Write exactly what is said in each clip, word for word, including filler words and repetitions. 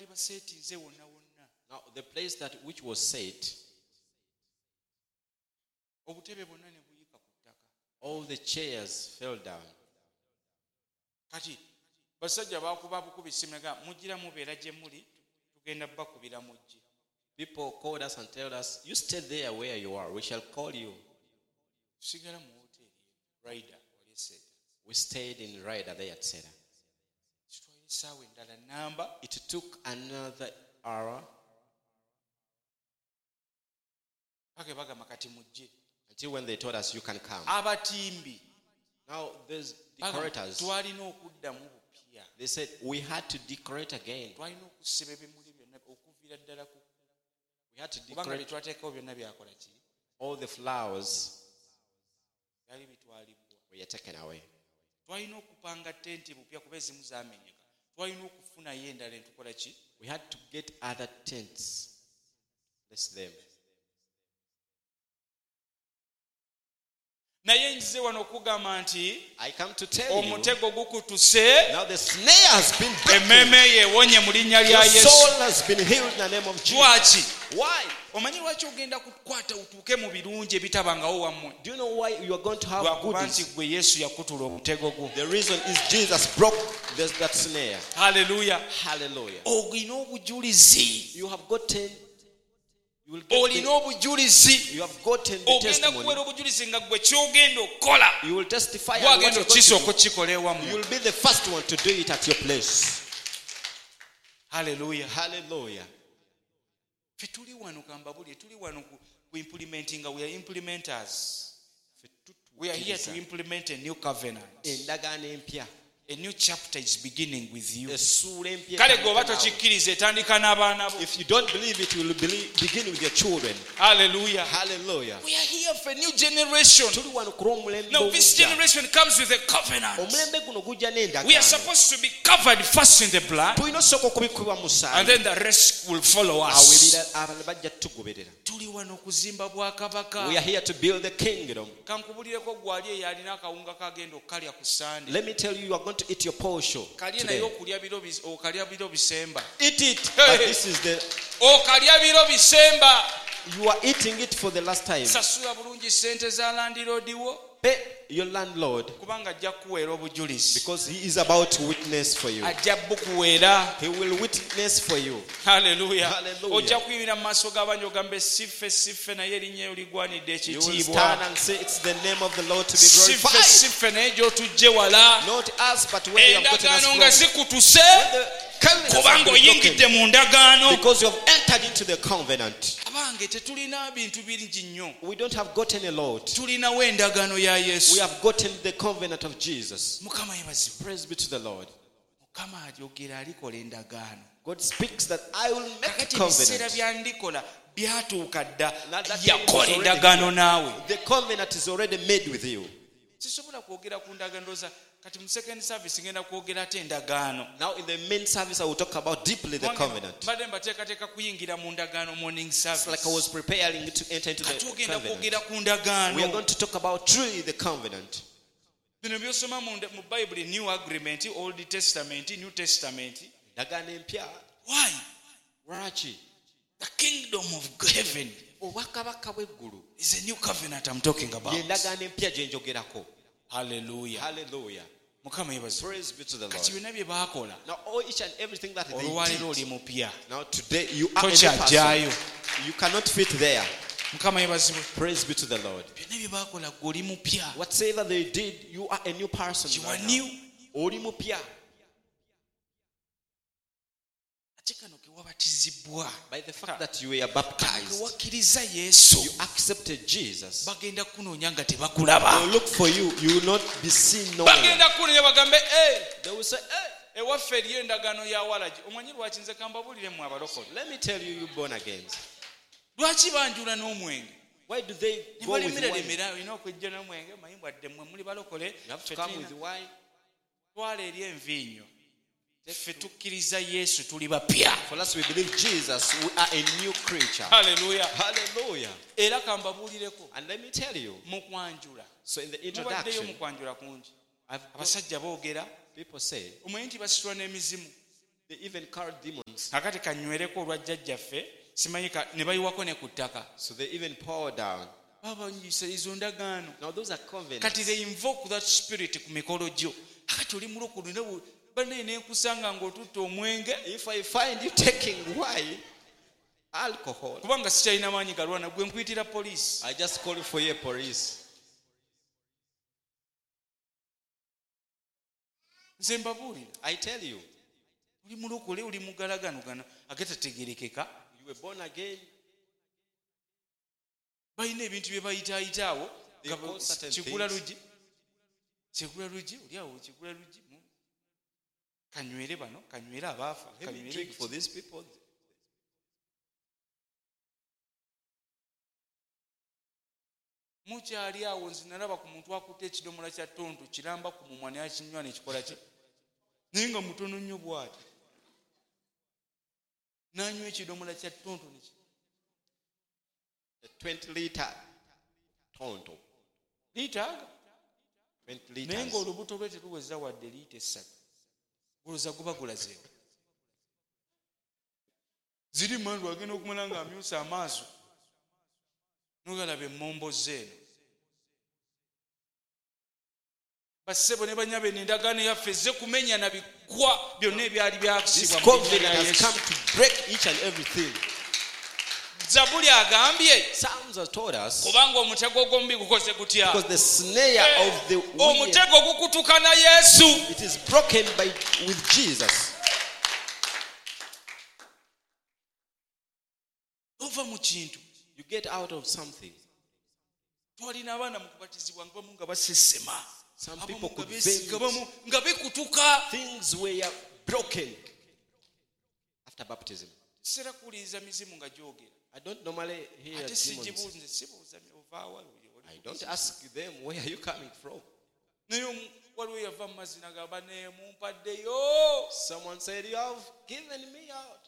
baali baseetinze wonna wonna. Now the place that which was set, Obutebe bwonna ne buyika ku ttaka. all the chairs fell down. Kati basajja baakuba bukubisi mega mujjira mubeera gye muli tugenda bakubira mujje. People called us and told us, you stay there where you are, we shall call you. Tusigala mu hoteeri Ryder wali esseeta. We stayed in Ryder there at Seda. Kitwala essaawa endala namba. It took another hour Pake bagamba kati mujje. until when they told us you can come. Abatimbi Now there's decorators. twalina okuddamu bupya. They said we had to decorate again. Twalina okusiba ebimuli byonna okuviira ddala ku We had to kubanga decorate byetwateekawo byonna byakola ki? all the flowers Byali bitwalibwa. were taken away. Twalina okupanga tenti bupya kuba ezimu zaamenyeka. Twalina okufunayo endala entukola ki? We had to get other tents. Bless them. Naye nzize wano okugamba nti I come to tell you, omutego gukutuse, now the snare has been broken. emmeeme yeewonye mu linnya lya Your Yesu. soul has been healed in the name of Jesus. Lwaki? Why? Omanyi lwaki ogenda kukwata utuuke mu birungi ebitabangawo wammwe? Do you know why you are going to have Lwakuba nti goodies? gwe Yesu yakutula omutego gwo. The reason is Jesus broke this, that snare. Haleluya. Hallelujah. Olina obujulizi. You have gotten, you will get Olina the, obujulizi. you have gotten the Ogenda testimony. kuweera obujulizi nga gwe kyogenda okukola. You will testify and Gwagenda what you're going okukisooka to okukikola do. ewammwe. You will be the first one to do it at your place. Haleluya. Hallelujah. Ffe tuli wano kambabulye, tuli wano ku ku implementing, we are implementers. We are here to implement a new covenant. Endagaano empya. A new chapter is beginning with you. Essuula empya Kale etandika gwe oba naawe. tokikkiriza etandika n'abaana bo. If you don't believe it, you will believe, begin with your children. Hallelujah. Hallelujah. We are here for a new generation. Tuli wano ku lw'omulembe Now this omujja. generation comes with a covenant. Omulembe guno gujja We are n'endagaano. supposed to be covered first in the blood, Tulina osooka okubikubibwa mu and musaayi. then the rest will follow Awo us. ebirala abalala bajja tugoberera. Tuli wano kuzimba bwakabaka. We are here to build the kingdom. Kankubulireko gwali eyo alina akawunga kagenda okukalya ku Sunday. Let me tell you, you are going to eat your portion Kalye naye today. okulya biro bis- okalya biro bisemba. Eat it. Hey. But this is the, Okalya biro bisemba. you are eating it for the last time. Sasula bulungi ssente za landiroodi wo Pay your landlord kubanga ajja kukuweera obujulizi. because he is about to witness for you. Ajja bukuweera. He will witness for you. Haleluya. Hallelujah. Ojja kuyimira mu maaso g'abangi ogambe siffe siffe naye erinnya eryo ligwanidde You will stand ekitiibwa. and say it's the name of the Lord to be Siffe glorified. siffe naye gy'otujje wala. Not us, but where you have gotten us Endagaano nga from. zikutuse The covenant has kubanga been oyingidde broken mu ndagaano. because you have entered into the covenant. Abange tetulina bintu bingi nnyo. We don't have gotten a lot. Tulinawo endagaano ya We Yesu. have gotten the covenant of Jesus. Mukama yebazibwe. Praise be to the Lord. Mukama alyogera alikola endagaano. God speaks that I will make a Kakati ebiseera covenant. bya ndikola byatuuka dda. Now that time is Yakola already endagaano here. naawe. The covenant is already made with you. Sisobola kwogera ku ndagaano ndowooza kati mu second service ngenda kwogera ate endagaano. Now in the main service I will talk about deeply the covenant. Mbadde mbateekateeka kuyingira mu ndagaano morning It's service. like I was preparing to enter into Kati the ogenda covenant. kwogera ku We are ndagaano. going to talk about truly the covenant. Bino byosoma mu nda- mu Bible, New Agreement, Old Testament, New Testament. Endagaano empya. Why? Lwaki? The kingdom of heaven Obwakabaka bw'eggulu is a new covenant I'm talking about. y'endagaano empya gye njogerako. Hallelujah. Hallelujah. Mukama yebaze. Praise be to the Kati Lord. byonna bye baakola. Now all each and everything that they Olwaleero oli did. mupya. Now today you are a new Tokyajjaayo. person. You cannot fit there. Mukama yebazibwe. Praise be to the Lord. Byonna bye baakola ggwe oli mupya. Whatever they did, you are a new person. You are right now. new. Oli mupya. Ate kano ke wabatizibwa. By the fact that you were baptized, Ke wakkiriza Yesu. you accepted Jesus. Bagenda kunoonya nga They will tebakulaba. look for you. You will not be seen nowhere. Bagenda kunoonya bagambe eh They will say, hey, ewaffe eriyo endagaano ya walagi. Omanyi lwaki nze kambabulire mu abalokole. let me tell you, you born again. Lwaki banjula n'omwenge? Why do they Ne go with balemera wine? lemera olina okwejja n'omwenge manyi bwadde mmwe muli balokole. You have to Ffe come tulina- with wine. twala eri envinnyo. Ffe tukkiriza Yesu tuli bapya. For us, we believe Jesus. We are a new creature. Haleluya. Hallelujah. Era kambabuulireko And let me tell you. mu kwanjula. So in the Mubaddeyo mu introduction, kwanjula kungi. I've got Abasajja boogera people say omanyi nti basitula n'emizimu. They even carried demons. akati kanywereko olwa jjajjaffe simanyi ka- ne bayiwako ne ku ttaka So they even poured down. babanyisa izo ndagaano Now those are covenants. kati they invoke that spirit ku mikolo gyo akati oli mulokole nawe banaye nenkusanga ng'otutta omwenge If I find you taking wine, alcohol, kubanga sikyalina maanyi galwana gwe nkuyitira poliisi I just call for your police. nze mbabuulira I tell you, oli mulokole oli mugalagano gano agatategerekeka you were born again. balina ebintu bye bayitaayitaawo They nga call certain kigula things. lugi kigula lugi oli awo kigula lugi mu- kanywere bano kanywere abaafa Let me kanywere drink biki. for these people. mukyali awo nze nalaba ku muntu akutte ekidomola kya tonto kiramba ku mumwa naye akinywa nekikola kye naye nga mutono nnyo bw'ati n'anywa ekidomola kya tonto neki A twenty liter tonto. liitaaga twenty naye liters. ng'olubuto lwe teruweza wadde liita essatu olowooza guba gulazeewo ziri mandu agenda okumala ng'amyusa amaaso nogalaba emmombo zeeno bassebo ne banyabo eno endagaano yaffe ezze kumenya na biggwa byonna ebyali This byakisibwa mu linnya covenant lya has Yesu. come to break each and everything. Zabuli agambye Psalms have told us, kubanga omutego ogw'omubi gukoze gutya because the snare of the wicked, omutego gukutuka na Yesu it is broken by with Jesus. ova mu kintu You get out of something. twalina abaana mu kubatizibwa nga bamu nga basesema Some abamu people nga could beesiga vent. bamu nga bikutuka Things were broken after baptism. kisera kuwuliriza mizimu nga gyogera I don't normally hear ate demons. sigibuuze sibuuza ovaawa I don't ask them, where are you coming from? naye omu- waliwo yava mu mazina gamba ne mumpaddeyo Someone said, you have given me out.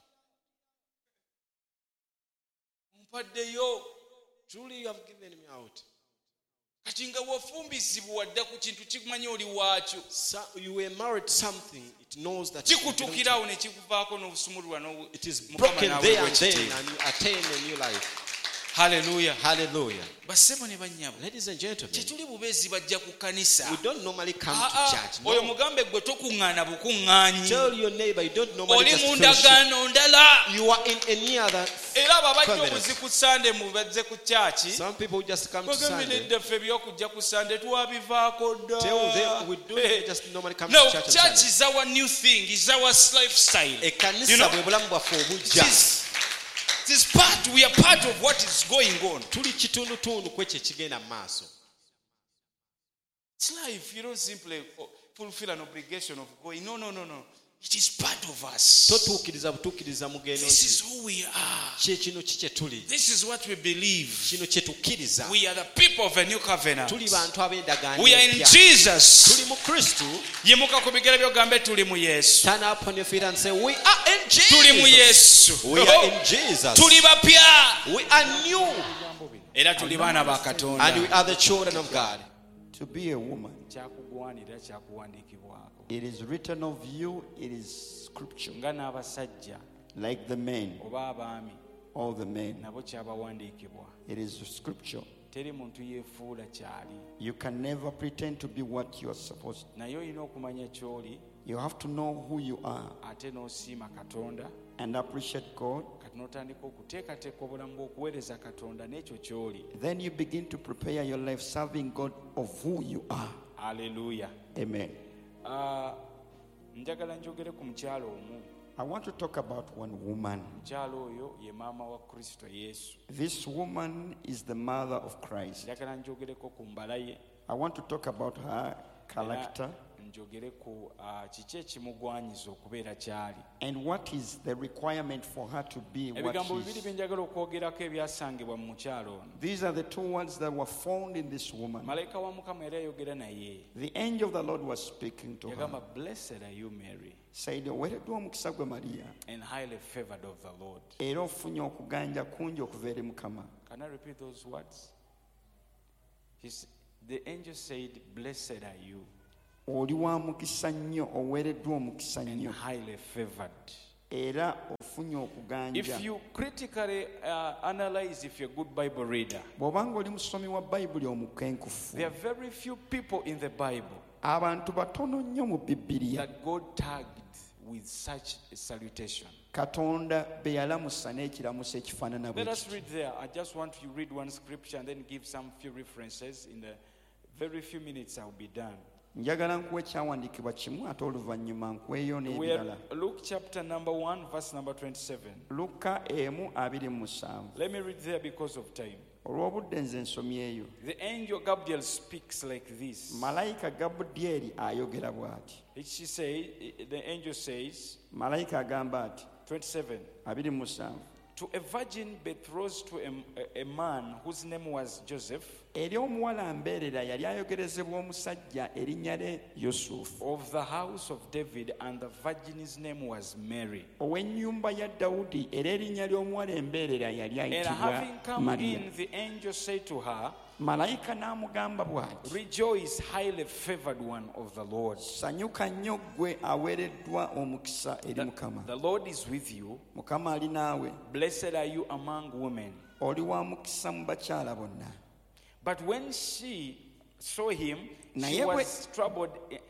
mumpaddeyo Truly you have given me out. kati nga wafumbizibwa dda ku kintu kikumanya oli waakyo So you were married to something, it knows that you belong to kikutukirawo ne kikuvaako n'obusumululwa n'obu- it is Mukama broken naawe there and bw'ekitiibwa. then, and you attain a new life. haleluya Hallelujah. bassebo ne bannyabo Ladies and gentlemen, tetuli bubeezi bajja ku kkanisa we don't normally come Ah, to ah, church. oyo No. mugambe gwe tokuŋŋaana bukuŋŋaanyi Tell your neighbor you don't normally oli just mu fellowship. ndagaano ndala You are in any other. era abo abajja Covenant. obuzi ku sande mu bazze ku kyaki Some people just come to bagambe Sunday. neddaffe ebyokujja ku sande twabivaako dda Tell them we don't Eh, just normally come no, to church on church Sunday. is our new thing, is our lifestyle. Ekkanisa You know, bwe bulamu bwaffe it obujja. is, it is part, we are part of what is going on. Tuli kitundutundu ku ekyo ekigenda mu maaso. It's life, you don't simply fulfill an obligation of going. No, no, no, no. It is part of us. Totuukiriza butuukiriza mugendo This nti is who we are. kye kino kikye tuli. This is what we believe. Kino kye tukkiriza. We are the people of a new covenant. Tuli bantu ab'endagaano We are in empya. Jesus. Tuli mu Kristo. Yimuka ku bigere byogambe tuli mu Yesu. Stand up on your feet and say, we are in Tuli mu Jesus. Yesu. We are in Jesus. Tuli bapya. We are new. Era tuli baana ba Katonda. And we are the children of God. To be a woman, Kyakugwanira kyakuwandiikibwako. it is written of you, it is scripture. Nga n'abasajja Like the men, oba abaami all the men, nabo kyabawandiikibwa. it is scripture. Teri muntu yeefuula kyali. You can never pretend to be what you are supposed to. Naye olina okumanya ky'oli You have to know who you are ate n'osiima Katonda and appreciate God. kati n'otandika okuteekateeka obulamu bw'okuweereza Katonda n'ekyo ky'oli. Then you begin to prepare your life serving God of who you are. Haleluya. Amen. Ah, njagala njogere ku mukyalo omu. I want to talk about one woman. Mukyalo oyo ye maama wa Kristo Yesu. This woman is the mother of Christ. Njagala njogereko ku mbala ye. I want to talk about her character Era njogere ku ah, kiki ekimugwanyiza okubeera kyali. and what is the requirement for her to be what Ebigambo she bibiri is. bye njagala okwogerako ebyasangibwa mu mukyalo ono. These are the two words that were found in this woman. Malayika wa Mukama era yayogera naye. The angel of the Lord was speaking to Yagamba, her. blessed are you Mary, Said, wereddwa omukisa gwe Mariya, and highly favored of the Lord. era ofunye okuganja kungi okuva eri Mukama. Can I repeat those words? He's, the angel said, blessed are you. oli wa mukisa nnyo oweereddwa omukisa and nnyo highly favored. era ofunye okuganja If you critically uh, analyze if you're a good Bible reader, bw'obanga oli musomi wa bayibuli omukenkufu there are very few people in the Bible abantu batono nnyo mu bibiliya that God tagged with such a salutation. katonda be yalamusa n'ekiramuso ekifaanana bwe Let us kiti. read there. I just want to read one scripture and then give some few references. In the very few minutes, I'll be done. njagala nkuwa ekyawandiikibwa kimu ate oluvannyuma nkweyo We n'ebirala. are Luke chapter number one, verse number twenty-seven. luka emu abiri mu musanvu. Let me read there because of time. olw'obudde nze nsomye eyo. The angel Gabriel speaks like this. malayika gabudyeri ayogera bw'ati. She say, the angel says, malayika agamba ati twenty-seven, abiri mu musanvu. to a virgin betrothed to a, a, a man whose name was Joseph, eri omuwala mbeerera yali ayogerezebwa omusajja erinnya lye yusufu of the house of David, and the virgin's name was Mary. ow'ennyumba ya dawudi era erinnya ly'omuwala embeerera yali And ayitibwa having come mariya. in, the angel said to her, malayika n'amugamba bw'ati rejoice, highly favored one of the Lord. sanyuka nnyo ggwe aweereddwa omukisa eri mukama. The Lord is with you. mukama ali naawe. Blessed are you among women. oli wa mukisa mu bakyala bonna. But when she saw him, she Naye bwe- was troubled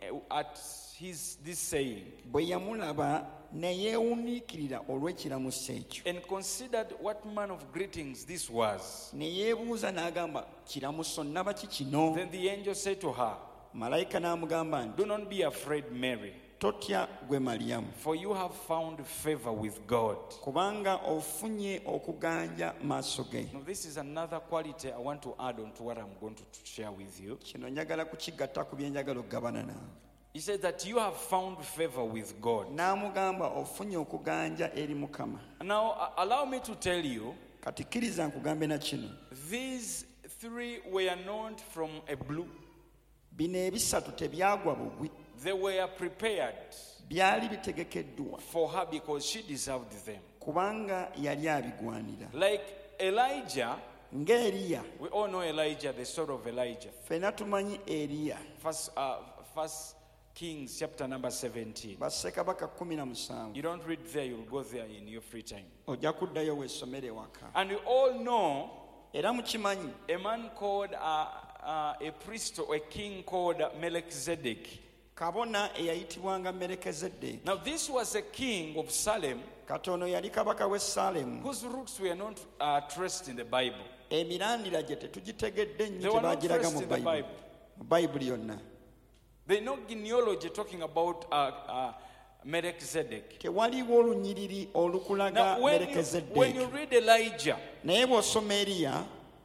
at his this saying, bwe yamulaba ne yeewuniikirira olw'ekiramuso ekyo. and considered what manner of greetings this was. ne yeebuuza n'agamba kiramuso nnaba ki kino. Then the angel said to her, malayika n'amugamba nti do not be afraid, Mary, totya gwe maliyamu for you have found favor with God. kubanga ofunye okuganja maaso ge. Now, this is another quality I want to add on to what I'm going to share with you. kino njagala kukigatta ku bye njagala okugabana naawe. He said that you have found favor with God. n'amugamba ofunye okuganja eri mukama. Now, uh, allow me to tell you, kati kkiriza nkugambe na kino. these three were not from a blue. bino ebisatu tebyagwa bugwi. They were prepared byali bitegekeddwa for her because she deserved them. kubanga yali abigwanira. Like Elijah, ng'eriya. we all know Elijah, the story of Elijah. ffenna tumanyi eriya. First, uh, First Kings chapter number seventeen. bassekabaka kumi na musanvu. You don't read there, you'll go there in your free time. ojja kuddayo weesomere waka. And we all know era mukimanyi a man called, uh, uh, a priest or a king called Melchizedek. kabona eyayitibwanga merekezeddeeki. Now, this was a king of Salem katono yali kabaka w'e Salemu. whose roots were not uh, traced in the Bible. emirandira gye tetugitegedde They nnyo were not tebagiraga traced mu in the bayibuli. Bible. mu bayibuli yonna There's no genealogy talking about uh, uh, Melchizedek. tewaliwo olunyiriri olukulaga Now, when you, when you merekezeddeeki. read Elijah, naye bw'osoma eriya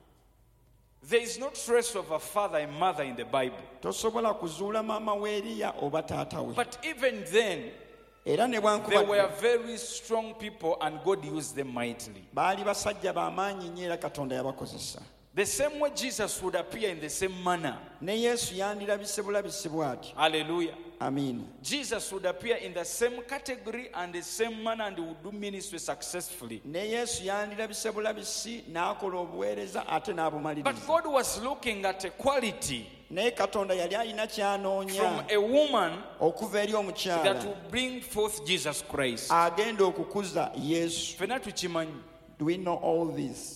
there is no trace of a father and mother in the Bible. tosobola kuzuula maama w'eriya oba taata we. But even then, era ne they were bwankubadde very strong people and God used them mightily. baali basajja b'amaanyi nnyo era katonda yabakozesa. The same way Jesus would appear in the same manner. ne yesu yandirabise bulabisi bw'ati. Hallelujah. amiina. Jesus would appear in the same category and the same manner and would do ministry successfully. ne yesu yandirabise bulabisi n'akola obuweereza ate But n'abumaliriza. God was looking at a quality naye katonda yali alina from ky'anoonya a woman okuva eri that omukyala will bring forth Jesus Christ. agenda okukuza yesu. Ffenna tukimanyi Do we know all this?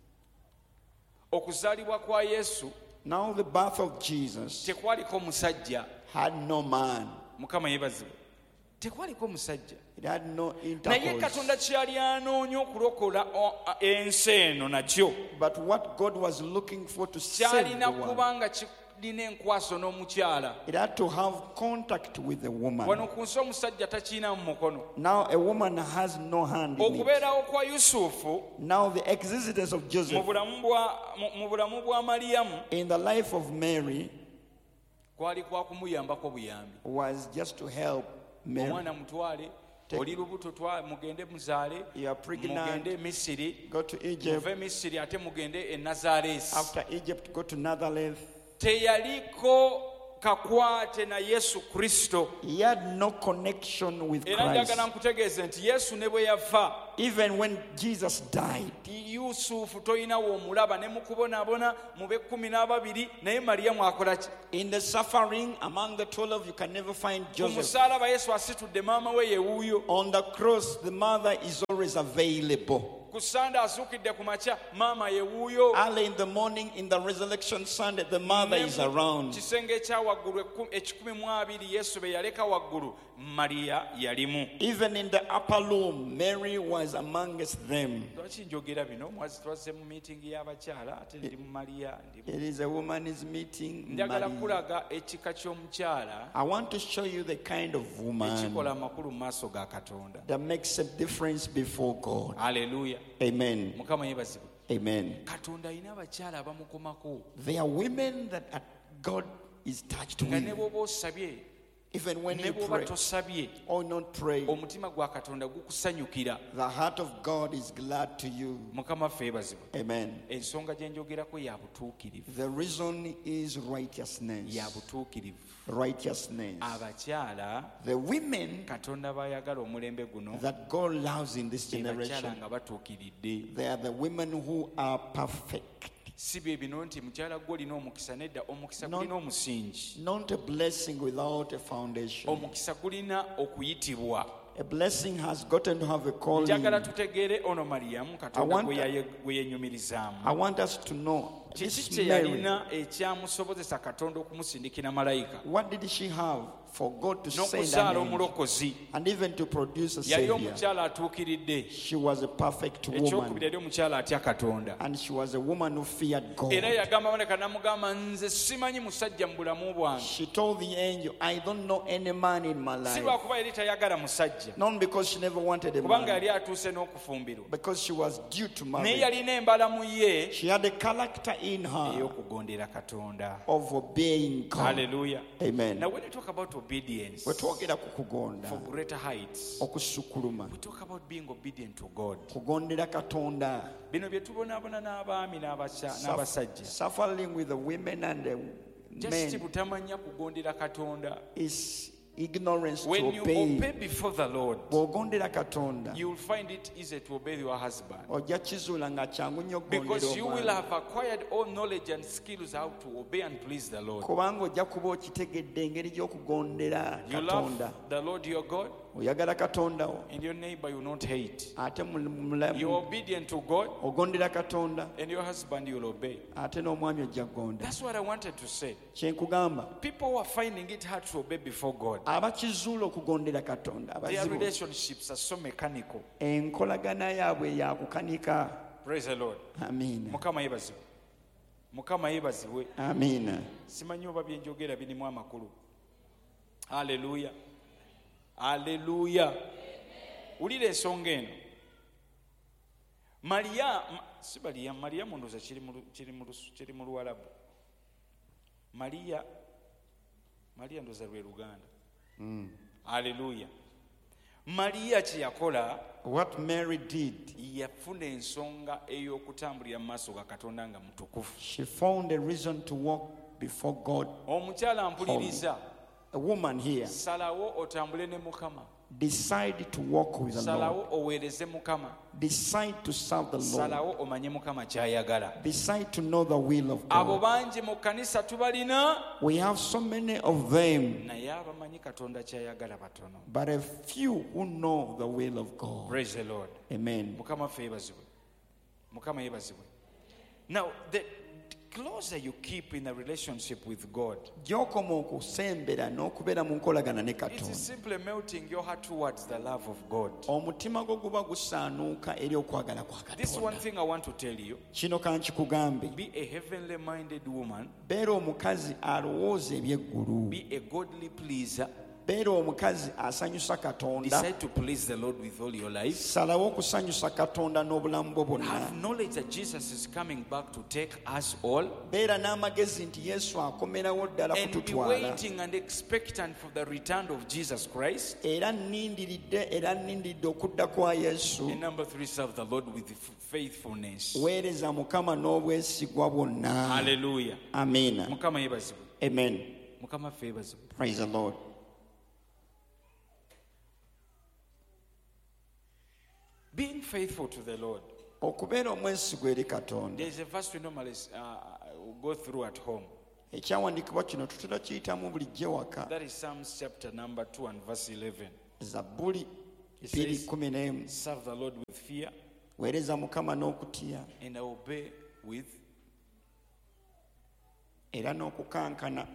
okuzaalibwa kwa Yesu Now the birth of Jesus tekwaliko musajja. had no man. Mukama yeebazibwe. Tekwaliko musajja. It had no Naye intercourse. Katonda kyali anoonya okulokola o- a- ensi eno nakyo But what God was looking for to save the kyalina world, kuba nga kirina enkwaso n'omukyala. it had to have contact with the woman. Wano ku nsi omusajja takiina mu mukono. Now a woman has no hand in it. Okubeerawo kwa Yusufu Now the existence of mu Joseph bulamu bwa mu- mu bulamu bwa Maliyamu in the life of Mary kwali kwa kumuyambako buyambi. was just to help Mary. Omwana mutwale, oli lubuto twa mugende muzaale, You are pregnant, mugende e Misiri, go to Egypt. muve e Misiri ate mugende e Nazaaleesi. After Egypt, go to Nazareth. Teyaliko kakwate na Yesu Kristo. He had no connection with Era Christ. njagala nkutegeeze nti Yesu ne bwe yafa, Even when Jesus died, Yusufu toyina w'omulaba ne mu kubonaabona mu b'ekkumi n'ababiri, naye Mariyamu akola ki? in the suffering among the twelve, you can never find Ku Joseph. musaalaba Yesu asitudde, maama we ye wuuyo. On the cross, the mother is always available. Ku Sande asuukidde ku makya, maama ye wuuyo. Early in the morning, in the resurrection Sunday, the mother is around. Kisenge ekya waggulu ekku- ekikumi mu abiri Yesu be yaleka waggulu, Mariya yalimu. Even in the upper room, Mary was amongst them. Lwaki njogera bino? Mwazi twazze mu meeting y'abakyala ate ndi mu Mariya ndi mu- It is a woman's meeting. njagala Mary. kulaga ekika ky'omukyala I want to show you the kind of woman ekikola amakulu mu maaso ga Katonda. that makes a difference before God. Haleluya. Amen. Mukama yeebazibwe. Amen. Katonda alina abakyala abamukomako There are women that are- God is touched nga ne with. bw'oba osabye, Even when ne you bw'oba pray tosabye, or not pray, omutima gwa Katonda gukusanyukira. the heart of God is glad to you. Mukama ffe yeebazibwe. Amen. Ensonga gye njogerako ya butuukirivu. The reason is righteousness. Ya butuukirivu. Righteousness. Abakyala The women Katonda bayagala omulembe guno, that God loves in this be bakyala generation, nga batuukiridde. they are the women who are perfect. Si bye bino nti mukyala gwe olina omukisa, nedda omukisa No. gulina omusingi. Not a blessing without a foundation. Omukisa gulina okuyitibwa. A blessing has gotten to have a calling. Njagala tutegeere ono Mariyamu Katonda I want- gwe yaye- gwe yenyumirizaamu. I want us to know Kiki this kye Mary, yalina ekyamusobozesa Katonda okumusindikira malayika what did she have for God to send n'okuzaala an angel omulokozi? and even to produce a Yali savior? omukyala atuukiridde. She was a perfect Ekyokubiri woman, yali omukyala atya Katonda. and she was a woman who feared God. Era yagamba Maleka n'amugamba, nze simanyi musajja mu bulamu bwange. She told the angel, I don't know any man in my Si life. lwakuba yali tayagala musajja, Not because she never wanted a kubanga man, yali atuuse n'okufumbirwa. because she was due to Naye marry. yalina embalamu ye She had a character in her ey'okugondera Katonda. of obeying God. Hallelujah. Amen. Now when we talk about obedience Bwe twogera ku kugonda, for greater heights, okusukuluma, we talk about being obedient to God. kugondera Katonda, Bino bye tubonaabona n'abaami n'abasya- Suff- n'abasajja. suffering with the women and the Just men butamanya kugondera Katonda. is ignorance to When you obey. obey before the Lord, Bw'ogondera Katonda, you will find it easy to obey your husband. ojja kizuula nga kyangu nnyo Because okugondera you will omwana. have acquired all knowledge and skills how to obey and please the Lord. Kubanga ojja kuba okitegedde engeri gy'okugondera You Katonda. love the Lord your God, Oyagala Katonda wo, and your neighbor you will not hate. ate mu- mulamu You're obedient to God, ogondera Katonda, and your husband you will obey. ate n'omwami ojja kugonda. That's what I wanted to say. Kye nkugamba, People who are finding it hard to obey before God, abakizuula okugondera Katonda, their abazibu, relationships are so mechanical. enkolagana yaabwe ya kukanika. Praise the Lord. Amiina. Mukama yeebazibwe. Mukama yeebazibwe. Amiina. Simanyi oba bye njogera birimu amakulu. Haleluya. Haleluya. Wulira ensonga eno. Mariya, ma- si Mariya, Mariya mundoza kiri mu lu- kiri mu lusu- kiri mu Luwalabu. Mariya, Mariya ndoza lwe Luganda. Haleluya. Mariya kye yakola, What Mary did, yafuna ensonga ey'okutambulira mu maaso ga Katonda nga mutukuvu. she found a reason to walk before God. Omukyala mpuliriza, A woman here salawo otambule ne Mukama. decide to walk with the Lord. Salawo oweereze Mukama. Decide to serve the Lord. Salawo omanye Mukama ky'ayagala. Decide to know the will of Abo God. bangi mu kkanisa tubalina, We have so many of them, naye abamanyi Katonda ky'ayagala batono. but a few who know the will of God. Praise the Lord. Amen. Mukama ffe yeebazibwe. Mukama yeebazibwe. Now, the closer you keep in a relationship with God, Gy'okoma okusembera n'okubeera mu nkolagana ne it Katonda, is simply melting your heart towards the love of God. omutima gwo guba gusaanuuka eri okwagala kwa This one Katonda. thing I want to tell you, Kino kankikugambe, be a heavenly minded woman, beera omukazi alowooza eby'eggulu, be a godly pleaser, beera omukazi asanyusa Katonda, decide to please the Lord with all your life. salawo okusanyusa Katonda n'obulamu bwo bwonna. Have knowledge that Jesus is coming back to take us all, Beera n'amagezi nti Yesu akomerawo ddala and be kututwala, waiting and expectant for the return of Jesus Christ. era nnindiridde era nnindiridde okudda kwa Yesu. And number three, serve the Lord with faithfulness. Weereza Mukama n'obwesigwa bwonna. Hallelujah. Amiina. Mukama yebazibwe. Amen. mukama yeebazibwe. Praise the Lord. Being faithful to the Lord. Okubeera omwesigwa eri Katonda. There is a verse we normally uh, go through at home. Ekyawandiikibwa kino tutera kiyitamu bulijjo waka. That is Psalms chapter number two and verse eleven. Zabbuli It bbiri says, kumi n'emu. serve the Lord with fear Weereza Mukama n'okutya and obey with era n'okukankana.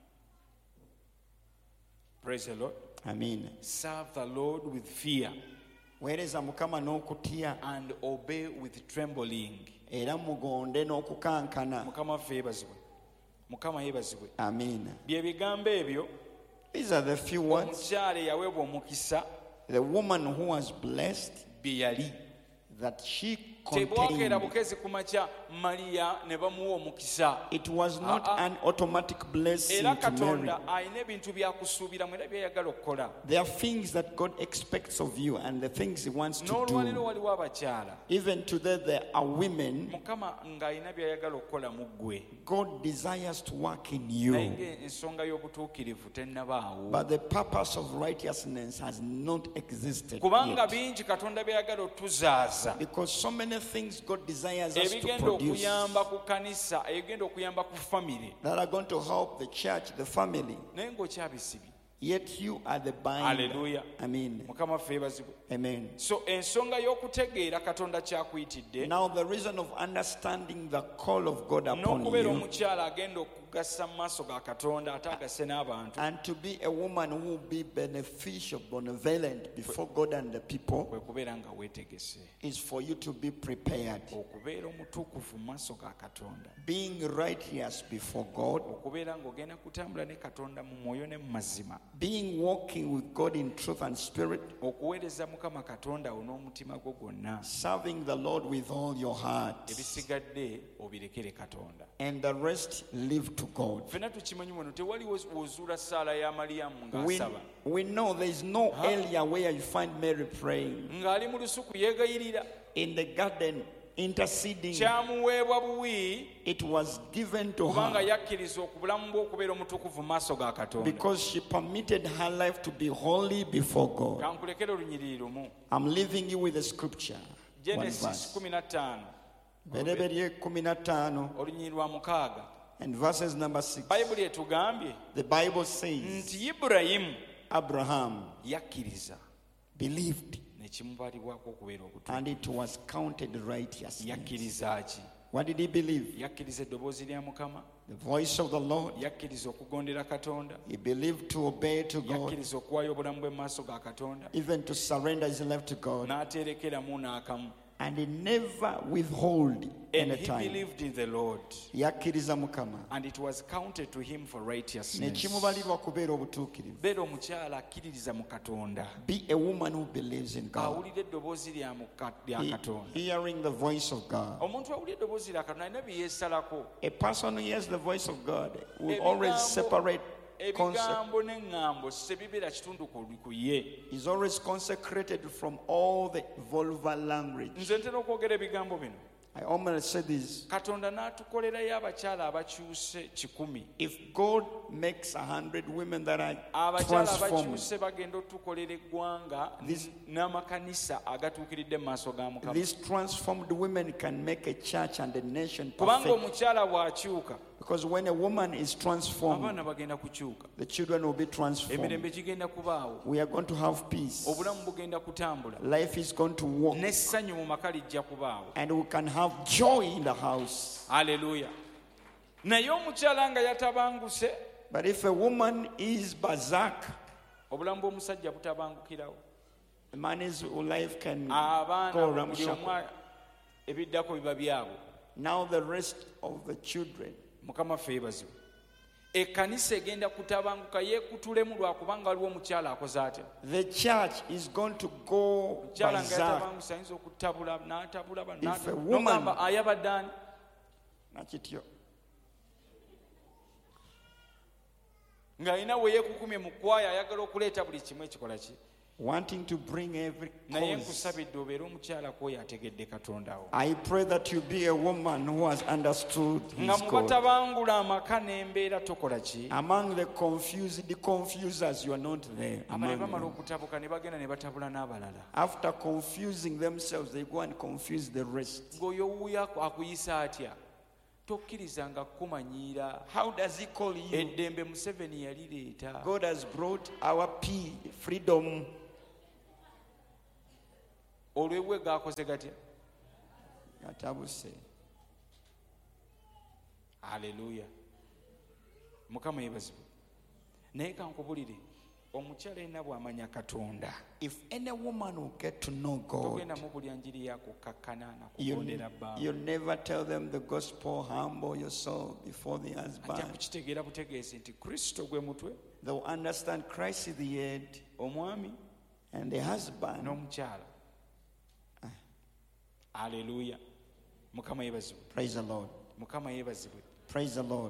praise the Lord. Amiina. Serve the Lord with fear Weereza Mukama n'okutya and obey with trembling. era mugonde n'okukankana. Mukama waffe yeebazibwe. Mukama yeebazibwe. Amiina. Bye bigambo ebyo These are the few words. omukyala eyaweebwa omukisa The woman who was blessed bye yali. that she Tebwakeera contained. bukezi ku makya Maliya ne bamuwa omukisa. It was not Ah, ah. an automatic blessing Era to Mary. Katonda alina ebintu byakusuubiramu era byayagala okukola. There are things that God expects of you and the things He wants to N'olwaliro do. waliwo abakyala Even today, there are women Mukama ng'alina byayagala okukola mu ggwe. God desires to work in Naye you. ng'ensonga y'obutuukirivu tennabaawo. But the purpose of righteousness has not existed Kubanga yet. bingi Katonda byayagala otuzaaza. Because so many things God desires us to Ebigenda produce okuyamba ku kanisa, ebigenda okuyamba ku famire. that are going to help the church, the family. Naye ng'okyabisibye. Yet you are the binder. Hallelujah. Amen. Mukama waffe yeebazibwe. Amen. So ensonga y'okutegeera Katonda kyakuyitidde Now the reason of understanding the call of God upon n'okubeera you omukyala agenda okugassa mu maaso ga Katonda ate agasse n'abantu and to be a woman who will be beneficial, benevolent before God and the people kwe kubeera nga weetegese is for you to be prepared. okubeera omutuukuvu mu maaso ga Katonda, Being righteous before God, okubeera ng'ogenda kutambula ne Katonda mu mwoyo ne mu mazima, being walking with God in truth and spirit, okuweereza Mukama Katonda wo n'omutima gwo gwonna, serving the Lord with all your heart, ebisigadde obirekere Katonda. and the rest live to God. Ffenna tukimanyi wano tewali wozuula ssaala ya Maliyamu We, ng'asaba we know there is no area where you find Mary praying. ng'ali mu lusuku yeegayirira, In the garden, interceding, kyamuweebwa buwi it was given to kubanga her yakkiriza okubulamu bwe okubeera omutukuvu mu maaso ga Katonda. because she permitted her life to be holy before God. Kankulekere olunyiriri lumu. I'm leaving you with a scripture. One Genesis verse. kumi na ttaano Bereberye kumi na ttaano olunyiriri lwa mukaaga. and verses number six. Bayibuli etugambye The Bible says nti Ibulayimu Abraham yakkiriza believed ne kimubalibwako okubeera obutuufu. and it was counted righteousness. Yakkiriza ki? What did he believe? Yakkiriza eddoboozi lya Mukama, The voice of the Lord. yakkiriza okugondera Katonda, He believed to obey to God, yakkiriza okuwaayo obulamu bwe mu maaso ga Katonda, even to surrender his life to God. n'aterekeramu n'akamu. And he never withhold And any he time. believed in the Lord, Yakkiriza Mukama. and it was counted to him for Ne righteousness. kimubalirwa kubeera obutuukirivu. Beera omukyala akkiririza mu Katonda, Be a woman who believes in God. awulira eddoboozi lya Muka- lya He- Katonda. hearing the voice of God. Omuntu awulira eddoboozi lya Katonda alina bye yeesalako. A person who hears the voice of God will Ebigambo- always separate concept. ebigambo n'eŋŋambo sebibeera kitundu ku ku ye. Is always consecrated from all the vulgar language. Nze ntera okwogera ebigambo bino. I almost say this. Katonda n'atukolerayo abakyala abakyuse kikumi. If God makes a hundred women that are Abakyala transformed, abakyuse bagenda otukolera eggwanga This- n'amakanisa agatuukiridde mu maaso ga Mukama. these transformed women can make a church and a nation Kubanga perfect. omukyala bw'akyuka, Because when a woman is transformed, abaana bagenda kukyuka, the children will be transformed. emirembe gigenda kubaawo, We are going to have peace. obulamu bugenda kutambula, Life is going to walk. n'essanyu mu maka lijja kubaawo. And we can have joy in the house. Haleluya. Naye omukyala nga yatabanguse, But if a woman is berserk, obulamu bw'omusajja butabangukirawo. the man's life can Abaana go buli ramshackle. omu ebiddako biba byabwe. Now the rest of the children. Mukama ffe yeebazibwe. Ekkanisa egenda kutabanguka yeekutulemu lwakubanga waliwo omukyala akoze atya. The church is going to go Omukyala nga berserk. yatabangusa ayinza okutabula n'atabula bano, If a n'ata- woman- n'ogamba ayabadde ani? Nakityo. Ng'alina we yeekukumye mu kwaya ayagala okuleeta buli kimu ekikola ki wanting to bring every naye cause. nkusabidde obeere omukyala kwoyo ategedde katondawo I pray that you be a woman who has understood nga his mu God. batabangula amaka n'embeera tokola ki Among the confused, the confusers, you are not there. abale among bamala them. okutabuka ne bagenda ne batabula n'abalala After confusing themselves, they go and confuse the rest. ng'oyo wuuyo akuyisa atya tokkirizanga kumanyiira How does he call you? eddembe museveni yalireeta God has brought our peace, freedom. olwebwe gakoze gatya Gatabuse. aleluya mukama yebazibwe naye kankubulire omukyala yenna bw'amanya katonda If any woman will get to know God, togenda mu buli njiri yakukakkana you, nakugondera bbanga you'll never tell them the gospel, humble yourself before the ajja husband. kukitegeera butegeezi nti kristo gwe mutwe They'll understand Christ is the head omwami and the husband. n'omukyala aleluya mukama yebazibwe Praise the Lord. mukama yebazibwe Praise the Lord.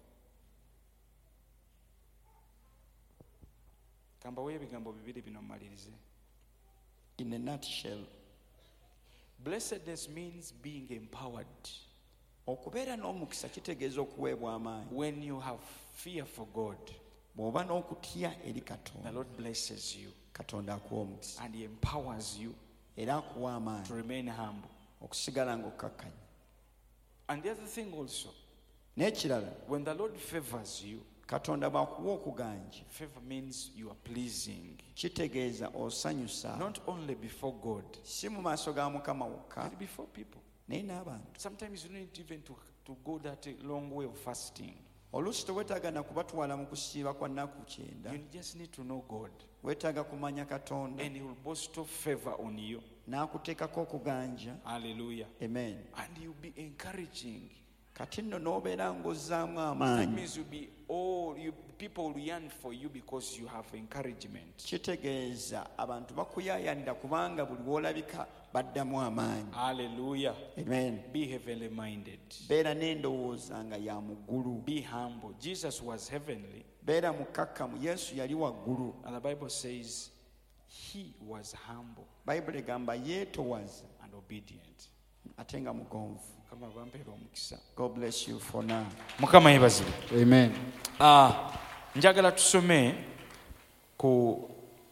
kambawo ebigambo bibiri bino mmalirize In a nutshell, blessedness means being empowered okubeera n'omukisa kitegeeza okuweebwa amaanyi. when you have fear for god Bw'oba n'okutya eri the Katonda, lord blesses you Katonda akuwa omukisa and he empowers you era akuwa to amaanyi remain humble okusigala ng'okkakkanya. and the other thing also N'ekirala, when the lord favors you Katonda bw'akuwa okuganja, favor means you are pleasing kitegeeza osanyusa not only before god si mu maaso ga Mukama wokka but before people. naye n'abantu. Sometimes you don't need even to, to go that long way of fasting. Oluusi teweetaaga na kubatwala mu kusiiba kwa nnaku kyenda. You just need to know God Weetaaga kumanya Katonda and he will bestow favor on you. n'akuteekako okuganja. Hallelujah. Amen. And you'll be encouraging. Kati nno n'obeera ng'ozzaamu That amaanyi, means you'll be all you people will yearn for you because you have encouragement. kitegeeza abantu bakuyaayanira kubanga buli w'olabika baddamu amaanyi. Hallelujah. Amen. Be heavenly minded. Beera n'endowooza nga ya muggulu. Be humble. Jesus was heavenly. Beera mukkakkamu. Yesu yali waggulu. And the Bible says he was humble Bayibuli egamba yeetowaza and obedient. ate nga mugonvu. Mukama bampeera omukisa. God bless you for now. Mukama yebazibwe. Amen. Ah, njagala tusome ku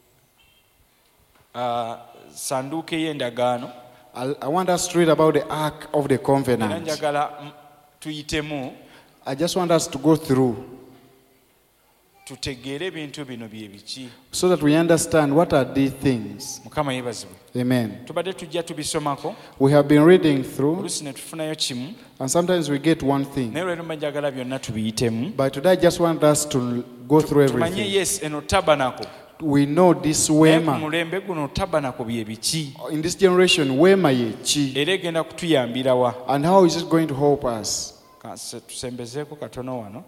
ah, sanduuke y'endagaano I, I want us to read about the Ark of the era Covenant. njagala mm, tuyitemu I just want us to go through tutegeere ebintu bino bye biki. so that we understand what are these things. Mukama yebazibwe. Amen. Tubadde tujja tubisomako We have been reading through, oluusi ne tufunayo kimu and sometimes we get one thing. naye olwero njagala byonna tubiyitemu But today I just want us to go through tumanye everything. yes eno tabanako We know this naye ku Wema. mulembe guno tabanako bye biki In this generation, Wema ye chi. era egenda kutuyambira wa. And how is it going to help us? Kase tusembezeeko katono wano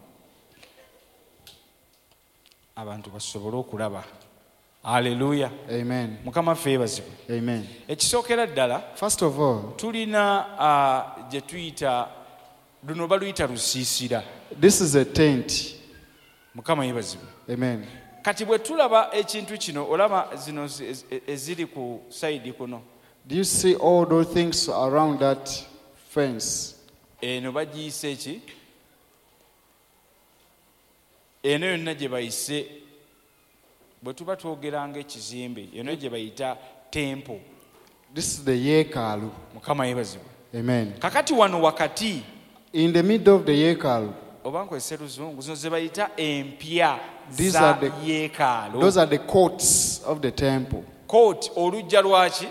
abantu basobole okulaba. Haleluya. Amen. Mukama ffe yeebazibwe. Amen. Ekisookera ddala First of all, tulina ah, gye tuyita luno baluyita lusiisira. this is a tent. Mukama yeebazibwe. Amen. Kati bwe tulaba ekintu kino olaba zino zi- ezi- eziri ku sayidi kuno Do you see all those things around that fence? eno bagiyise eki eno yonna gye bayise bwe tuba twogeranga ekizimbe eno gye bayita tempo. This is the Yekalu. Mukama yeebazibwe. Amen. Kakati wano wakati In the middle of the Yekalu, oba nkozese luzungu zino ze bayita empya These za are the- yeekaalo. those are the courts of the temple. kooti olujja lwaki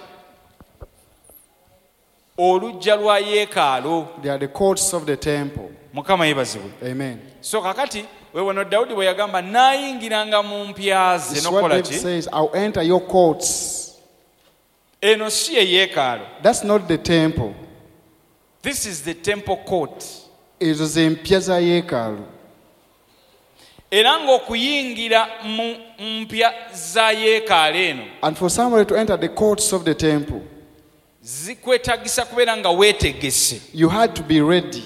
olujja lwa yeekaalo. They are the courts of the temple. Mukama yeebazibwe. Amen. So kakati weewano Dawudi bwe yagamba naayingiranga mu mpya ze This is what nokukola David ki says, I'll enter your courts. eno si ye yeekaalo. That's not the temple. This is the temple court. It is in Piazza Yekalu. Era ng'okuyingira mu mpya za yeekaalo eno And for somebody to enter the courts of the temple, zikwetagisa kubeera nga weetegese. you had to be ready.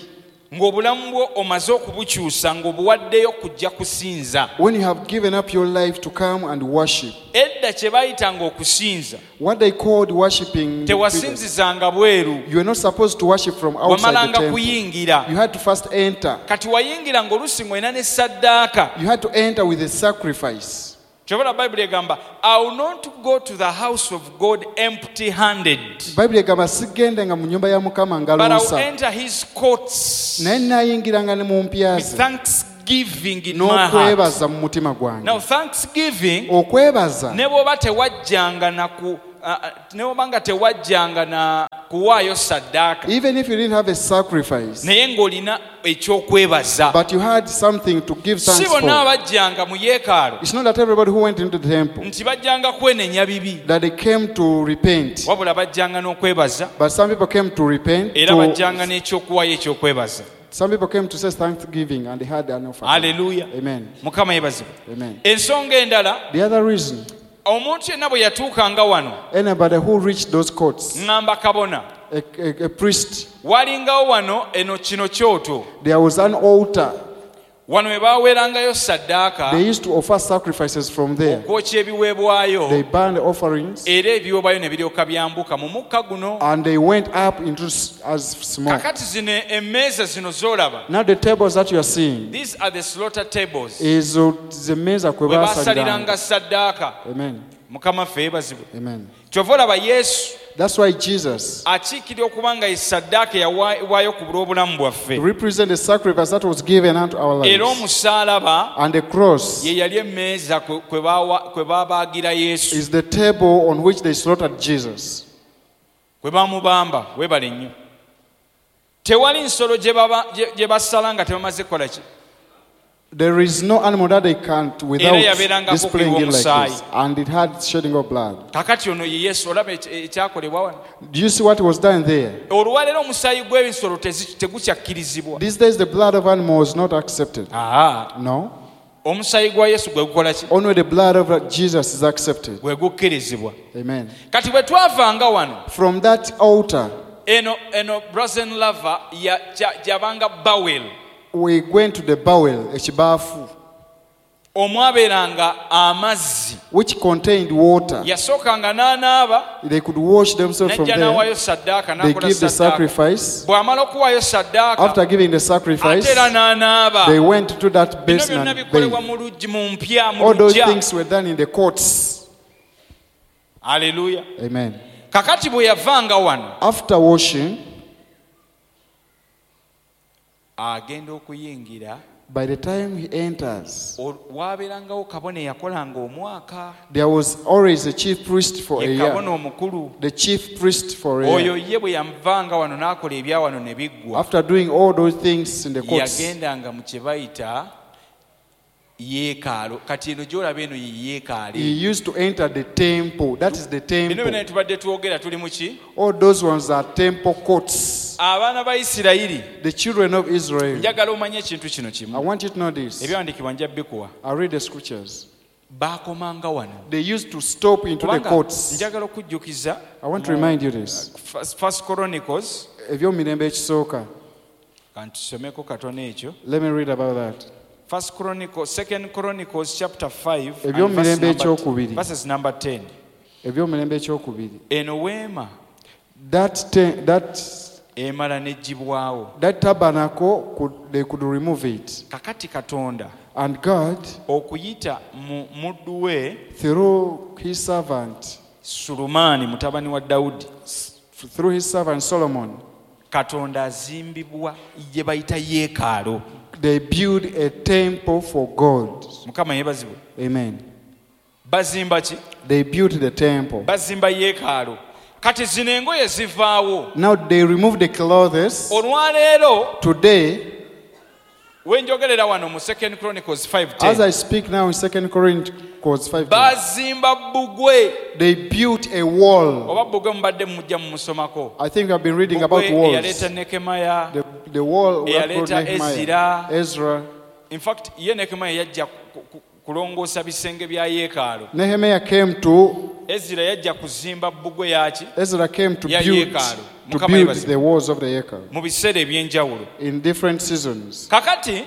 ng'obulamu bwo omaze okubukyusa ng'obuwaddeyo kujja kusinza. When you have given up your life to come and worship. Edda kye bayitanga okusinza What they called worshiping. tewasinzizanga bweru, You are not supposed to worship from outside the wamalanga temple. kuyingira. You had to first enter. Kati wayingira ng'oluusi ng'olina ne saddaaka. You had to enter with a sacrifice. Kyobala Bayibuli egamba, I will not go to the house of God empty handed, Bible egamba sigendenga mu nyumba ya Mukama but I will ngalosa. enter his courts Naye nayingiranga ne mu mpya with ze thanksgiving in my heart. n'okwebaza mu mutima gwange. Now thanksgiving Okwebaza ne bw'oba tewajjanga na ku uh, ne bw'oba nga tewajjanga na kuwaayo saddaaka even if you didn't have a sacrifice, naye ng'olina ekyokwebaza. but you had something to give Si thanks bonna for. abajjanga mu yeekaalu It's not that everybody who went into the temple nti bajjanga kwenenya bibi, that they came to repent, wabula bajjanga n'okwebaza but some people came to repent. era To, bajjanga n'ekyokuwaayo ekyokwebaza. some people came to say thanksgiving and they had an offering. Haleluya. Amen. Mukama yeebazibwe. Amen. Ensonga endala, The other reason, omuntu yenna bwe yatuukanga wano anybody who reached those courts, ŋŋamba kabona, a, a, a priest, walingawo wano eno kino kyoto, there was an altar. wano we baaweerangayo saddaaka, They used to offer sacrifices from there. okwokya They ebiweebwayo, burned offerings era ebiweebwayo ne biryoka byambuka mu mukka guno. and they went up into s- as smoke. Kakati zino emmeeza zino z'olaba, Now the tables that you are seeing these are the slaughter tables, is uh, the meza kwe we baasaliranga basaliranga. saddaaka. Amen. Mukama ffe yeebazibwe. Amen. Kyova olaba Yesu That's why Jesus akiikirira okuba nga ye saddaaka eyawaayibwayo ku bulw'obulamu bwaffe, represent the sacrifice that was given unto our era lives. omusaalaba And the cross ye yali emmeeza kwe- kwe baawa- kwe baabaagira Yesu, is the table on which they slaughtered Jesus. kwe baamubamba. Weebale nnyo. Tewali nsolo gye baba- gye- gye basala nga tebamaze kukola ki? There is no animal that they can't without yabeerangako displaying it like okuyiwa this. And it had shedding of blood. Kakati ono ye Yesu, olaba eki- ekyakolebwa wano. Do you see what was done there? Olwaleero omusaayi gw'ebisolo tezi- tegukyakkirizibwa. These days the blood of animals is not accepted. Aa, No. omusaayi gwa Yesu gwe gukola ki? Only the blood of Jesus is accepted. Gwe gukkirizibwa. Amen. Kati bwe twavanga wano, From that altar, eno eno brazen lava ya- gya- gyabanga bawel, we went to the bowel, ekibaafu, omwabeeranga amazzi, which contained water. yasookanga n'anaaba, They could wash themselves from n'ajja there. n'awaayo saddaaka, They n'akola give the saddaaka. sacrifice. Bw'amala okuwaayo saddaaka, After giving the ate sacrifice, era n'anaaba. they went to that Bino basin byonna and bikolebwa bathed. mu luggi, mu mpya, mu All those luggya. things were done in the courts. Aleluya. Amen. Kakati bwe yavanga wano, After washing, agenda okuyingira, by the time he enters, o- waabeerangawo kabona eyakolanga omwaka, there was always a chief priest for a ye kabona year. omukulu. The chief priest for a Oyo year. ye bwe yavanga wano n'akola ebya wano ne biggwa, After doing all those things in the courts, yagendanga mu kye bayita yeekaalo. Kati eno gy'olaba eno ye he yeekaali. used to enter the temple. That is the Bino byonna temple. bye tubadde twogera tuli mu ki? All those ones are temple courts. Abaana ba Isirayiri, The children of Israel. njagala omanye ekintu kino I kimu. want you to know this. Ebyawandiikibwa njja bikuwa. I read the scriptures. Baakomanga wano. They used to stop into the Kubanga courts. njagala okujjukiza I want to remind you this. First- First Chronicles, Ebyomirembe ekisooka. kantusomeko katono ekyo. Let me read about that. First Chronicles, Second Chronicles chapter five and Ebyomirembe verse number- ekyokubiri. verses number ten. Ebyomirembe ekyokubiri. Eno weema That te- that emala n'eggyibwawo. that tabernacle could they could remove it. Kakati Katonda And God, okuyita mu muddu we through his servant, Sulumaani mutabani wa Dawudi, through his servant Solomon, Katonda azimbibwa gye bayita yeekaalo. they built a temple for God. Mukama yeebazibwe. Amen. Bazimba ki? They built the temple. Bazimba yeekaalo. Kati zino engoye zivaawo. Now they removed the clothes. Olwaleero Today, wenjogerera wano mu Second Chronicles five as ten, I speak now in Second Chronicles five, bazimba bbugwe. they built a wall. Oba bbugwe mubadde mujja mumusomako. I think I've been reading about Bbugwe walls. eyaleeta Nekemaya. The, the wall that Eyaleeta brought Nehemiah, Ezra. Ezra. In fact ye Nekemaya yajja ku- ku- kulongoosa bisenge bya yeekaalu. Nehemiah came to, Ezira yajja kuzimba bbugwe yaki Ezra came to ya build, yeekaalu. to Mukama build yebazibu. the walls of the Yeekaalu mu biseera eby'enjawulo. in different seasons. Kakati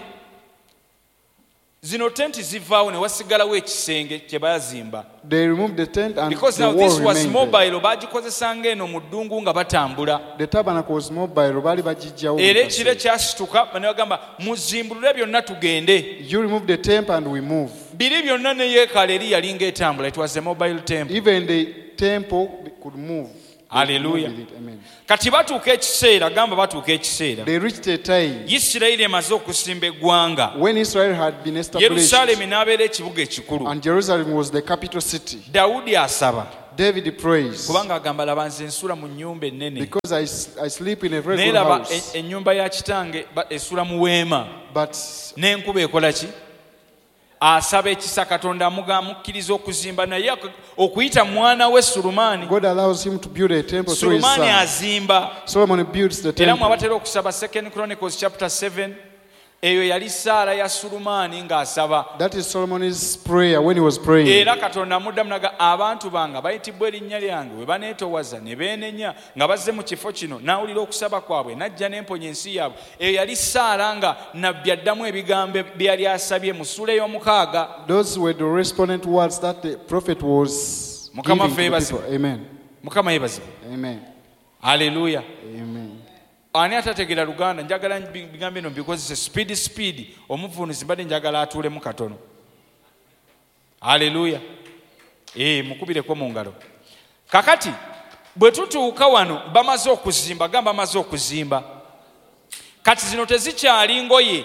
zino tenti zivaawo ne wasigalawo ekisenge kye baazimba. They removed the tent and Because the now wall this was remained there. mobile, baagikozesanga eno mu ddungu nga batambula. The tabernacle was mobile. Bali bajijjawo Era mu ekire kaseera. kyasituka ne bagamba muzimbulule byonna tugende. You remove the temple and we move. Biri byonna ne yeekaalu eri yali ng'etambula. It was a mobile temple. Even the temple could move. They could Hallelujah. move with it. Amen. Kati batuuka ekiseera, gamba batuuka ekiseera. They reached a time Isirayiri emaze okusimba eggwanga. when Israel had been established Yerusaalemi n'abeera ekibuga ekikulu. and Jerusalem was the capital city. Dawudi asaba. David prays, Kubanga agamba laba nze nsula mu nnyumba ennene. because I, s- I sleep in a very Naye good laba house, e- ennyumba ya kitange ba- esula mu weema. but N'enkuba ekola ki? Asaba ekisa Katonda amuga amukkiriza okuzimba naye ak- okuyita mwana we Sulumaani. God allows him to build a temple through his Sulumaani son. azimba. Solomon builds the Era mwe temple. abatera okusaba Second Chronicles chapter seven, eyo yali Saala ya Sulumaani ng'asaba. That is Solomon's prayer when he was praying. Era Katonda amuddamu naga abantu bange bayitibwa erinnya lyange bwe baneetoowaza ne beenenya nga bazze mu kifo kino n'awulira okusaba kwabwe n'ajja n'emponya ensi yaabwe. Eyo yali Saala nga nabbi addamu ebigambo bye yali asabye mu ssuula ey'omukaaga. Those were the respondent words that the prophet was Mukama giving to the favours people. him. Amen. Mukama yeebazibwe. Amen. Haleluya. Amen. Ani atategeera Luganda njagala bigambo bino bikozese speed speed omuvunuzi mbadde njagala atuulemu katono. Haleluya. Eh, mukubireko mu ngalo. Kakati bwe tutuuka wano bamaze okuzimba, gamba bamaze okuzimba. Kati zino tezikyali ngoye.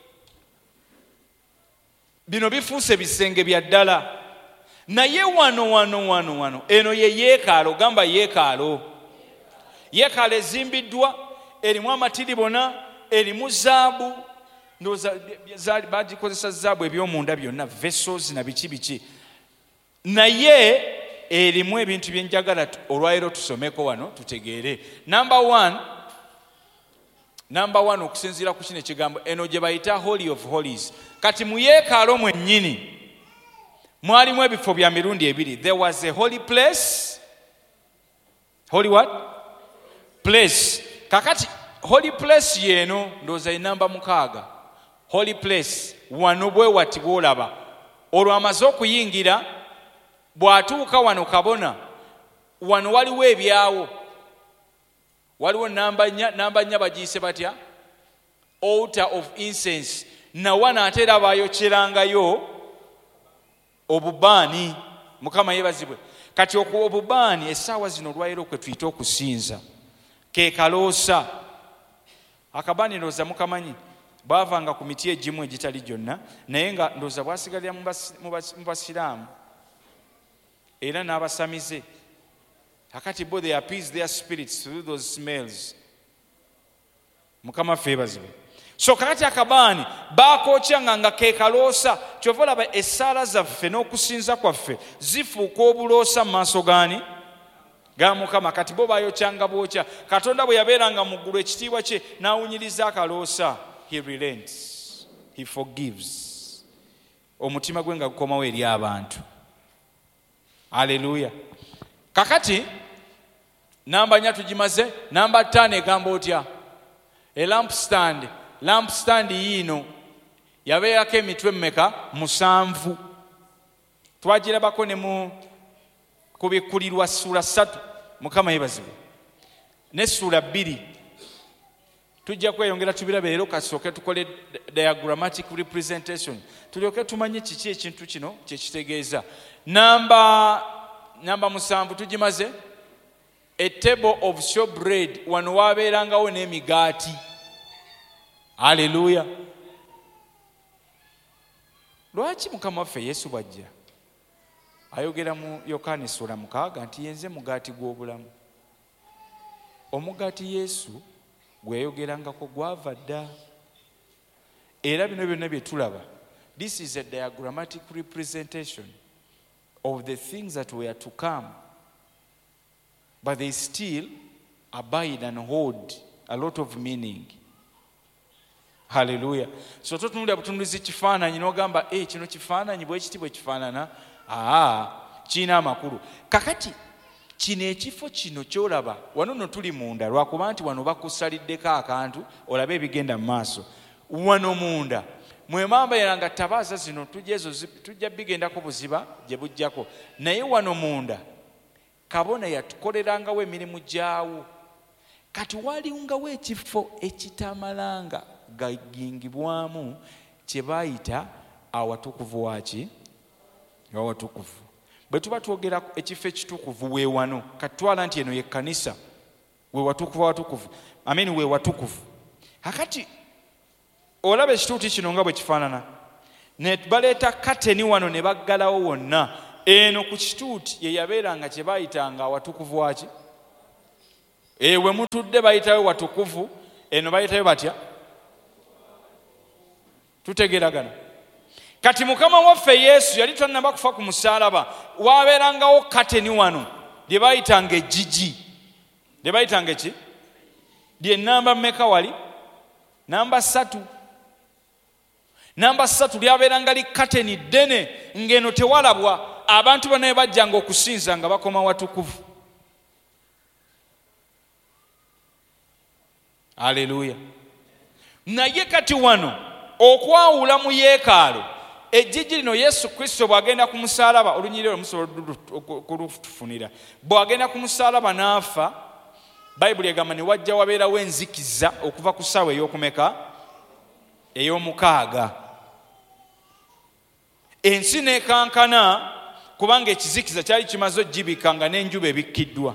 Bino bifuuse bisenge bya ddala. Naye wano wano wano wano eno ye yeekaalu, gamba yeekaalu. Yeekaalu ezimbiddwa erimu amatiribona, erimu zaabu, ndowooza bagikozesa zaabu eby'omunda byonna, vessels na biki biki. Naye erimu ebintu bye njagala olwaleero tusomeko wano tutegeere. Number one, number one okusinziira ku kino ekigambo eno gye bayita Holy of Holies. Kati mu yeekaalu mwennyini mwalimu ebifo bya mirundi ebiri. There was a holy place. Holy what? Place. Kakati holy place yeno ndowooza enamba mukaaga. Holy place wano bwe wati bw'olaba. Olwo amaze okuyingira bw'atuuka wano kabona wano waliwo ebyawo. Waliwo namba nnya, namba nnya bagiyise batya? Altar of incense. Na wana ate era baayokyerangayo obubaani. Mukama yeebazibwe. Kati okuwa obubaani essaawa zino olwaleero kwe tuyita okusinza ke kaloosa. Akabaani ndowooza mukamanyi bwavanga ku miti egimu egitali gyonna naye nga ndowooza bwasigalira mu basiraamu era n'abasamize. Kakati bo they appease their spirits through those smells. Mukama ffe yeebazibwe. So kakati akabaani baakokyanga nga ke kaloosa. Kyova olaba essaala zaffe n'okusinza kwaffe zifuuka obuloosa mu maaso gaani ga Mukama. Kati bo baayokyanga bwokya. Katonda bwe yabeeranga mu ggulu ekitiibwa kye n'awunyiriza akaloosa. He relents. He forgives. Omutima gwe nga gukomawo eri abantu. Haleluya. Kakati namba nnya tugimaze. Namba ttaano egamba otya? A lampstand. Lampstand yiino yabeerako emitwe mmeka? Musanvu. Twagirabako ne mu kubikkulirwa ssuula ssatu. Mukama yeebazibwe. Ne ssuula bbiri. Tujja kweyongera tubirabe leero kasooke tukole diagrammatic representation. Tulyoke tumanye kiki ekintu kino kye kitegeeza. Namba namba musanvu tugimaze. A table of showbread. Wano waabeerangawo n'emigaati. Haleluya. Lwaki Mukama waffe Yesu bw'ajja ayogera mu Yokaana essuula mukaaga nti yenze mugaati gw'obulamu? Omugaati Yesu gwe yayogerangako gwava dda. Era bino byonna bye tulaba, this is a diagrammatic representation of the things that were to come, but they still abide and hold a lot of meaning. Haleluya. So totunulira butunulizi kifaananyi n'ogamba eh kino kifaananyi bwe kiti bwe kifaanana aa kiina amakulu. Kakati kino ekifo kino kyolaba wano no tuli munda lwakuba nti wano bakusaliddeko akantu olabe ebigenda mu maaso. Wano munda mwemamba yeranga tabaaza zino tujezo tujja bigendako buziba gye bujjako naye wano munda kabona yatukolerangawo emirimu gyawo. Kati walingawo ekifo ekitamalanga gagingibwamu kye bayita awatukuvu waki awatukuvu. Bwe tuba twogera ekifo ekitukuvu we wano kati twala nti eno ye kkanisa we watukuvu awatukuvu ameni we watukuvu. Hakati olaba ekituuti kino nga bwe kifaanana ne baleeta kateni wano ne baggalawo wonna eno ku kituuti ye yabeeranga kye bayitanga awatukuvu waki ewe mutudde bayitayo watukuvu eno bayitayo batya tutegeragana. Kati mukama waffe Yesu yali tannaba kufa ku musaalaba wabeerangawo kateni wano lye bayitanga ejjiji lye bayitanga ki lye namba mmeka wali namba ssatu. Namba ssatu lyabeeranga li kateni ddene ng'eno tewalabwa abantu bonna bajjanga okusinza nga bakoma watukuvu. Haleluya. Naye kati wano okwawula mu yeekaalu ejjiji lino Yesu Kristo bw'agenda ku musaalaba olunyiriro musobola kulutufunira bw'agenda ku musaalaba n'afa Bayibuli egamba ne wajja wabeerawo enzikiza okuva ku ssaawa ey'okumeka ey'omukaaga. Ensi n'ekankana kubanga ekizikiza kyali kimaze ogibika nga n'enjuba ebikkiddwa.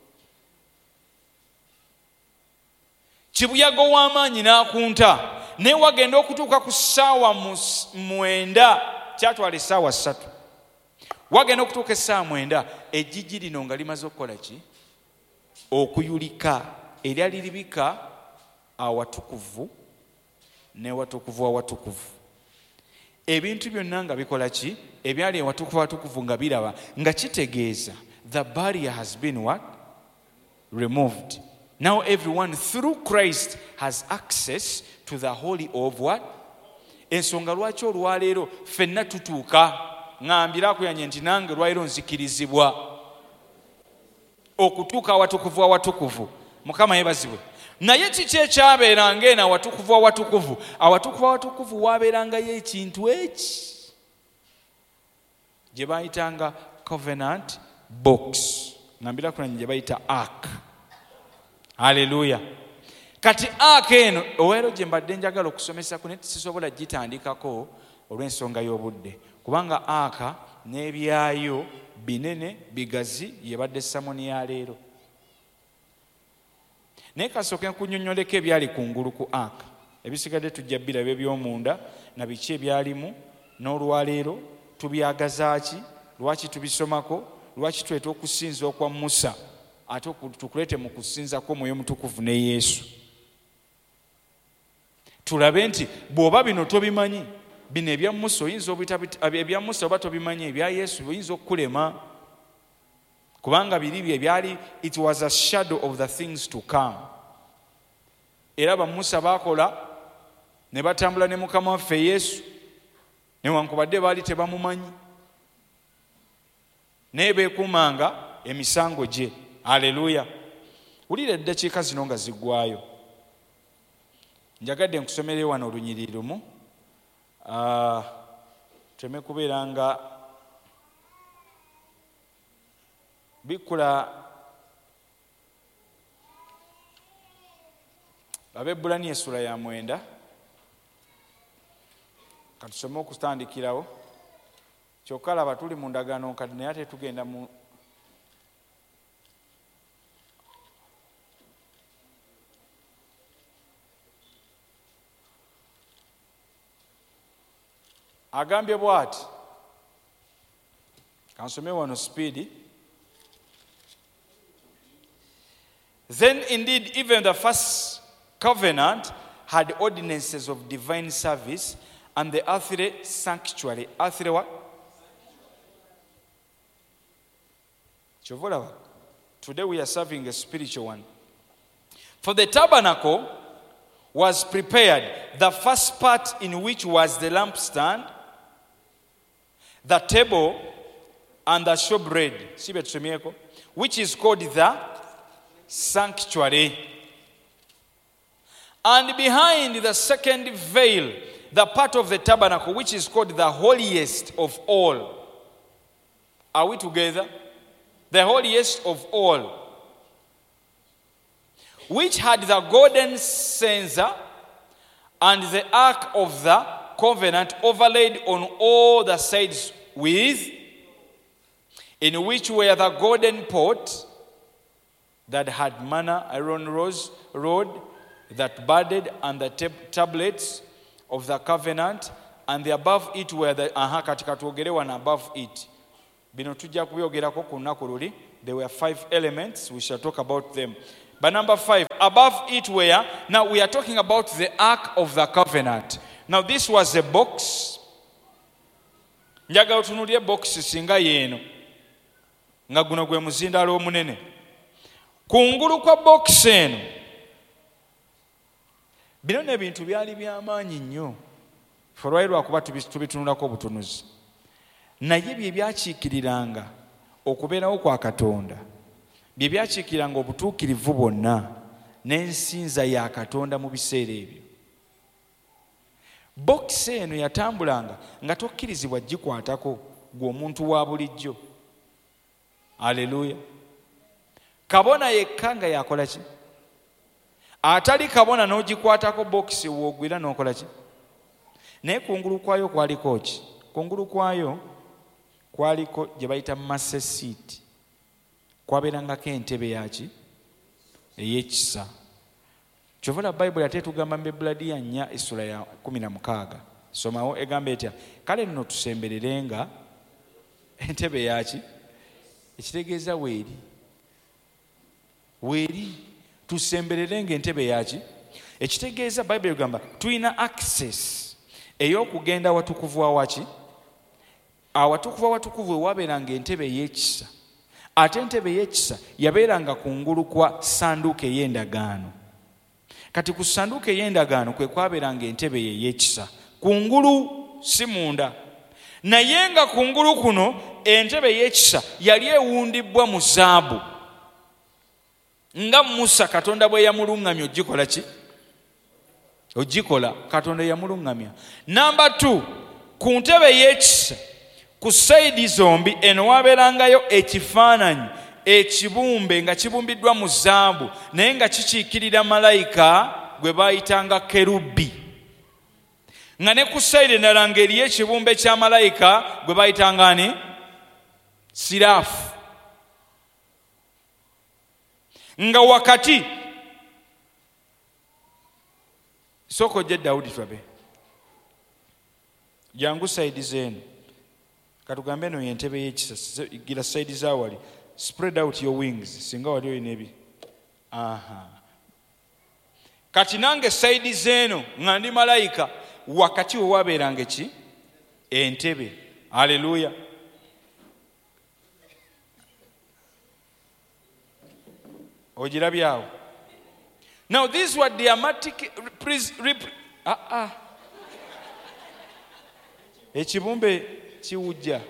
Kibuyaga w'amaanyi n'akunta naye wagenda okutuuka ku ssaawa mwenda kyatwala essaawa ssatu. Wagenda okutuuka essaawa mwenda ejjiji lino nga limaze okukola ki okuyulika eryali libika awatukuvu ne watukuvu awatukuvu. Ebintu byonna nga bikola ki ebyali ewatukuvu awatukuvu nga biraba nga kitegeeza the barrier has been what removed. Now everyone through Christ has access to the holy of what? Ensonga lwaki olwaleero ffenna tutuuka ngambira akuyanye nti nange lwaleero nzikirizibwa okutuuka awatukuvu awatukuvu. Mukama yeebazibwe. Naye kiki ekyabeeranga eno awatukuvu awatukuvu? Awatukuvu awatukuvu waabeerangayo ekintu eki gye baayitanga covenant box. Ngambira akuyanye gye bayita ark. Haleluya. Kati ark eno oweero gye mbadde njagala okusomesako naye sisobola gitandikako olw'ensonga y'obudde kubanga ark n'ebyayo binene bigazi yebadde samoni ya leero. Naye kasooke nkunnyonnyoleko ebyali kungulu ku ark. Ebisigadde tujja biraba eby'omunda na biki ebyalimu n'olwaleero tubyagazaaki lwaki tubisomako lwaki tweta okusinza okwa Musa ate tukulete mu kusinzako Mwoyo Mutukuvu ne Yesu. Tulabe nti bw'oba bino tobimanyi bino ebya Musa oyinza ebya Musa oba tobimanyi ebya Yesu oyinza okukulema kubanga biri bye byali it was a shadow of the things to come. Era ba Musa bakola ne batambula ne Mukama waffe Yesu newankubadde baali tebamumanyi naye beekumanga emisango gye. Haleluya. Wulira eddakiika zino nga ziggwayo njagadde nkusomere wano olunyiriri lumu uh, teme kubeera nga bikula Abaebbulaniya essula ya mwenda katusome okutandikirawo kyokka laba tuli mu ndagaano kati naye ate tugenda mu agambye bw'ati. Kansome wano speedi. Then indeed even the first covenant had ordinances of divine service and the earthly sanctuary. Earthly what? Chovola. Today we are serving a spiritual one. For the tabernacle was prepared, the first part in which was the lampstand, the table, and the showbread, which is called the sanctuary. And behind the second veil, the part of the tabernacle, which is called the holiest of all. Are we together? The holiest of all, which had the golden censer and the ark of the covenant overlaid on all the sides with, in which were the golden pot that had manna, Aaron rose, rod that budded, and the tab- tablets of the covenant, and the above it were the aha katika tuogere wana above it. Bino tujja kubyogerako ku lunaku luli. There were five elements. We shall talk about them. But number five, above it were, now we are talking about the Ark of the Covenant. Now this was a box. Njagala otunuulire box singa yeeno nga guno gwe muzindaalo omunene. Kungulu kwa box eno, bino n'ebintu byali by'amaanyi nnyo. Olwali lwakuba tubitunulako obutunuzi. Naye bye byakiikiriranga okubeerawo kwa Katonda, bye byakiikiriranga obutuukirivu bwonna n'ensinza ya Katonda mu biseera ebyo. Bokisi eno yatambulanga nga tokkirizibwa gikwatako gwe omuntu wa bulijjo. Aleluya. Kabona yekka nga yakola ki? Atali kabona n'ogikwatako bokisi woogwira n'okola ki? Naye kungulu kwayo kwaliko ki? Kungulu kwayo kwaliko gye bayita master seat. Kwabeerangako entebe yaki? Ey'ekisa. Kyovula Bayibuli ate tugamba mu Ebuladiya nnya essula ya kumi na mukaaga. Somawo egamba etya? Kale nno tusembererenga entebe yaki? Ekitegeeza weeri. Weeri. Tusembererenga entebe yaki? Ekitegeeza Bayibuli egamba tulina access ey'okugenda watukuvu awaki? Awatukuvu awatukuvu ewabeeranga entebe ey'ekisa. Ate entebe ey'ekisa yabeeranga kungulu kwa sanduuko ey'endagaano. Kati ku sanduuko ey'endagaano kwe kwabeeranga entebe ey'ekisa. Kungulu si munda. Naye nga kungulu kuno entebe ey'ekisa yali ewundibwa mu zaabu. Nga Musa Katonda bwe yamuluŋŋamya ogikola ki? Ogikola. Katonda yamuluŋŋamya. Namba two, ku ntebe ey'ekisa ku sayidi zombi eno wabeerangayo ekifaananyi ekibumbe nga kibumbiddwa mu zaabu naye nga kikiikirira malayika gwe baayitanga kerubi. Nga ne ku sayidi endala ng'eriyo ekibumbe kya malayika gwe baayitanga ani? Siraafu. Nga wakati soko je Daudi twabe jangu sayidi zenu katugambe eno yentebe y'ekisa gira sayidi zawali spread out your wings singa wali oyina ebi. Aha. Kati nange sayidi zeno nga ndi malayika wakati we wabeeranga ki? Entebe. Haleluya. Ojirabyawo. Now these were dramatic ah ah ekibumbe kiwujja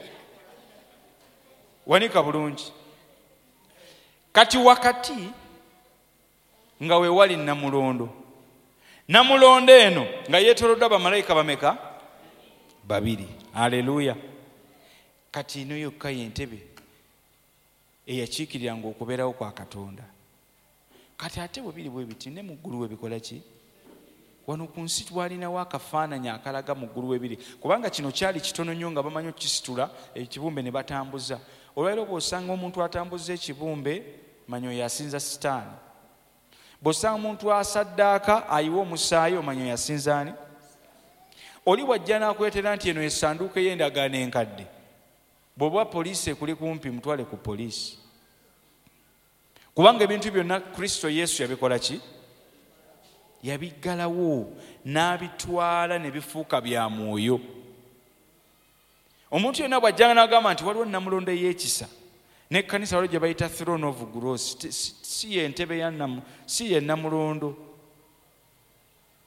wanika bulungi. Kati wakati nga we wali namulondo. Namulondo eno nga yeetoloddwa bamalayika bameka? Babiri. Haleluya. Kati ino yokka y'entebe eyakiikiriranga okubeerawo kwa Katonda. Kati ate bwe biri bwe biti ne mu ggulu we bikola ki? Wano ku nsi twalinawo akafaananyi akalaga mu ggulu we biri. Kubanga kino kyali kitono nnyo nga bamanyi okukisitula ekibumbe ne batambuza. Olwaleero bw'osanga omuntu atambuza ekibumbe manyo yasinza sitaani. Bw'osanga omuntu asaddaaka ayiwa omusaayi omanyo yasinza ani? Oli bw'ajja n'akwetera nti eno essanduuko ey'endagaano enkadde. Bw'oba poliisi ekuli kumpi mutwale ku poliisi. Kubanga ebintu byonna Kristo Yesu yabikola ki? Yabiggalawo n'abitwala ne bifuuka bya mwoyo. Omuntu yenna bw'ajjanga n'agamba nti waliwo namulondo ey'ekisa n'ekkanisa waliwo gye bayita throne of grace, si ye ntebe ya namu, si ye namulondo.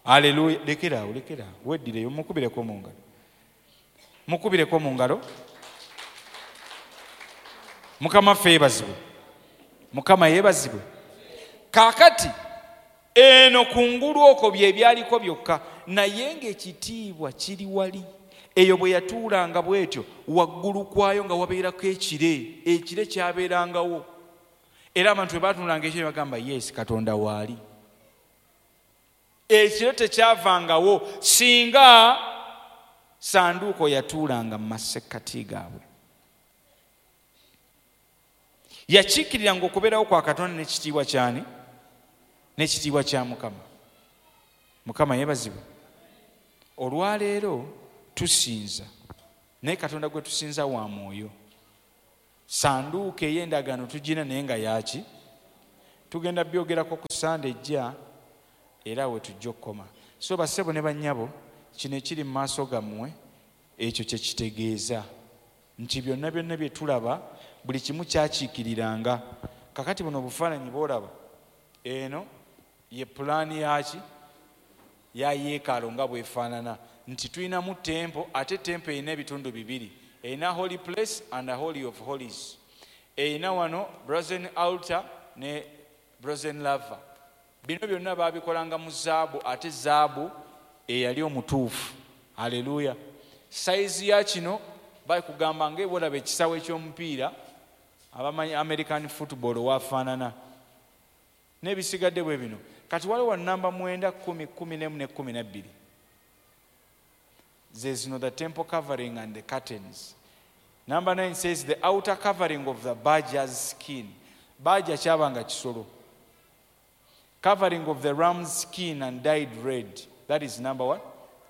Haleluya. Lekeraawo lekeraawo weddireyo mukubireko mu ngalo mukubireko mu ngalo. Mukama ffe yeebazibwe. Mukama yeebazibwe. Kaakati eno kungulu okwo bye byaliko byokka, naye ng'ekitiibwa kiri wali. Eyo bwe yatuulanga bw'etyo waggulu kwayo nga wabeerako ekire, ekire kyabeerangawo. Era abantu bwe baatuulanga ekire bagamba yes, Katonda waali. Ekire tekyavangawo singa sanduuko yatuulanga mu masekkati gaabwe. Yakiikiriranga okubeerawo kwa Katonda n'ekitiibwa kyani? N'ekitiibwa kya Mukama. Mukama yeebazibwe. Olwaleero tusinza, naye Katonda gwe tusinza wa mwoyo. Sanduuko ey'endagaano tugina naye nga yaki? Tugenda byogerako ku Sande ejja era we tujja okukoma. So bassebo ne bannyabo, kino ekiri mu maaso gammwe ekyo kye kitegeeza nti byonna byonna bye tulaba buli kimu kyakiikiriranga. Kakati buno obufaananyi bw'olaba eno ye pulaani yaki ya yeekaalu nga bwefaanana, nti tulinamu tempo, ate tempo erina ebitundu bibiri, erina holy place and a holy of holies. Erina wano brazen altar ne brazen laver. Bino byonna baabikolanga mu zaabu, ate zaabu eyali omutuufu. Haleluya. Sayizi ya kino bakugamba ng'ebolaba ekisawo eky'omupiira abamanyi American football wafaanana n'ebisigadde bwe bino. Kati waliwo namba mwenda kumi kumi n'emu ne kumi na bbiri. There's no the temple covering and the curtains. Number nine says the outer covering of the badger's skin. Badger kyabanga kisolo. Covering of the ram's skin and dyed red. That is number one.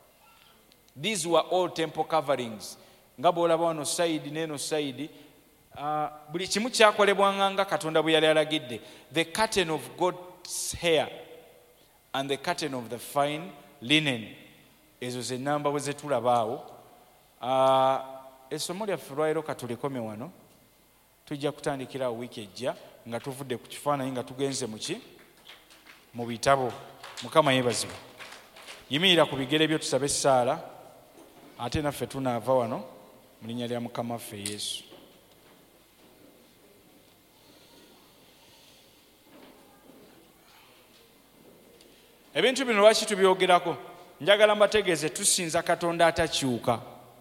These were all temple coverings. Nga bw'olaba wano side n'eno side, uh, buli kimu kyakolebwanga nga Katonda bwe yali alagidde. The curtain of goat's hair and the curtain of the fine linen. Ezo ze namba bwe zetulabaawo. Uh, essomo lyaffe lwaliro katulikome wano. Tujja kutandikira wiiki ejja nga tuvudde ku kifaananyi nga tugenze mu ki? Mu bitabo. Mukama yeebazibwe. Yimirira ku bigere byo tusabe essaala, ate naffe tunaava wano mu linnya lya Mukama waffe Yesu. Ebintu bino lwaki tubyogerako? Njagala mbategeeze tusinza Katonda atakyuka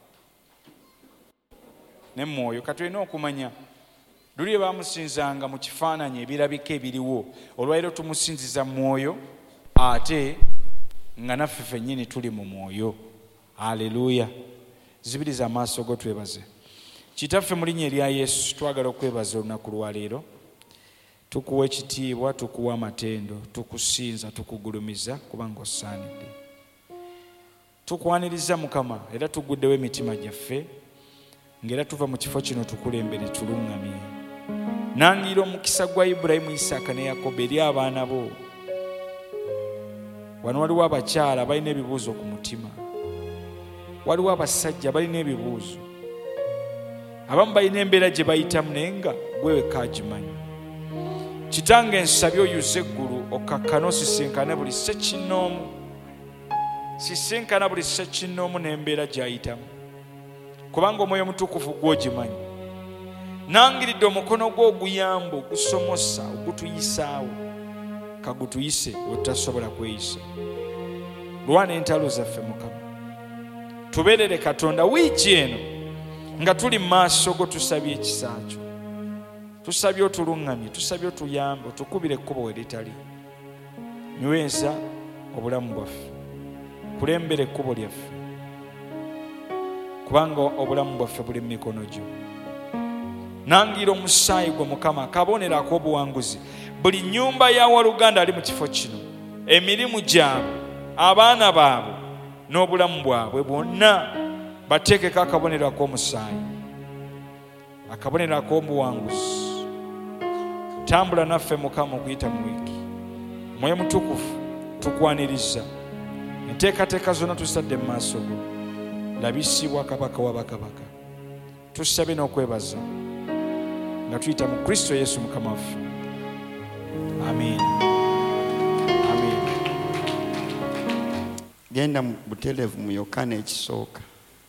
ne mwoyo. Katulina okumanya luli baamusinzanga mu kifaananyi ebirabika ebiriwo, olwaliro tumusinziza mwoyo ate nga naffe ffennyini tuli mu mwoyo. Haleluya. Zibiriza amaaso go twebaze. Kitaffe mu linnya erya Yesu twagala okwebaza olunaku lwaleero. Tukuwa ekitiibwa, tukuwa amatendo, tukusinza, tukugulumiza kubanga osaanidde. Tukwaniriza Mukama era tuguddewo emitima gyaffe ng'era tuva mu kifo kino tukulembere tuluŋŋamye. Nangira omukisa gwa Ibulayimu, Isaaka ne Yakobo eri abaana bo. Wano waliwo abakyala balina ebibuuzo ku mutima, waliwo abasajja balina ebibuuzo, abamu balina embeera gye bayitamu naye nga gwe wekka agimanyi. Kitange nsabye oyuze eggulu okakkane osisinkane buli ssekinnoomu, sisinkana buli ssekinnoomu n'embeera gy'ayitamu, kubanga Omwoyo Omutukuvu gw'ogimanyi. Nangiridde omukono gwo oguyamba, ogusomosa, ogutuyisaawo, kagutuyise we tutasobola kweyisa. Lwana entalo zaffe Mukama, tubeerere Katonda wiiki eno nga tuli mu maaso go, tusabye ekisa kyo, tusabye otuluŋŋamye, tusabye otuyambe, otukubire ekkubo we litali. Nyweza obulamu bwaffe, kulembera ekkubo lyaffe, kubanga obulamu bwaffe buli mu mikono gyo. Nangira omusaayi gwe Mukama akabonero ak'obuwanguzi buli nnyumba ya waluganda ali mu kifo kino, emirimu gyabwe, abaana baabwe n'obulamu bwabwe bwonna bateekeko akabonero ak'omusaayi, akabonero ak'obuwanguzi. Tambula naffe Mukama okuyita mu wiiki. Mwoyo Mutukuvu tukwaniriza, enteekateeka zonna tusadde mu maaso go, labisibwa Kabaka wa bakabaka. Tusabye n'okwebaza nga tuyita mu Kristo Yesu Mukama waffe. Amen. Amen. genda mu butereevu mu Yokaana ekisooka.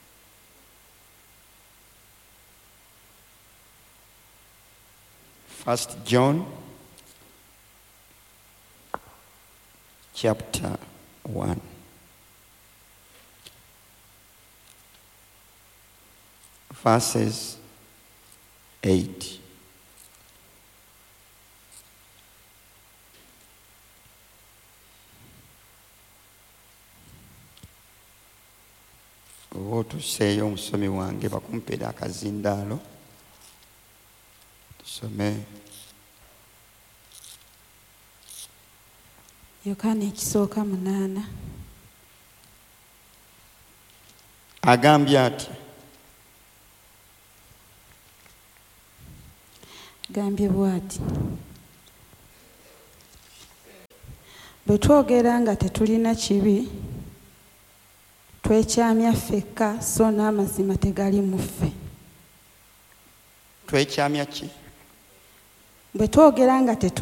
First John chapter one. Verses eight. Oba otuseeyo omusomi wange bakumpeera akazindaalo tusome. Yokaana ekisooka munaana. Agambye ati, gambye bw'ati, bwe twogera nga tetulina kibi twekyamya ffekka so n'amazima tegali mu ffe. Twekyamya ki? Bwe twogera nga tetu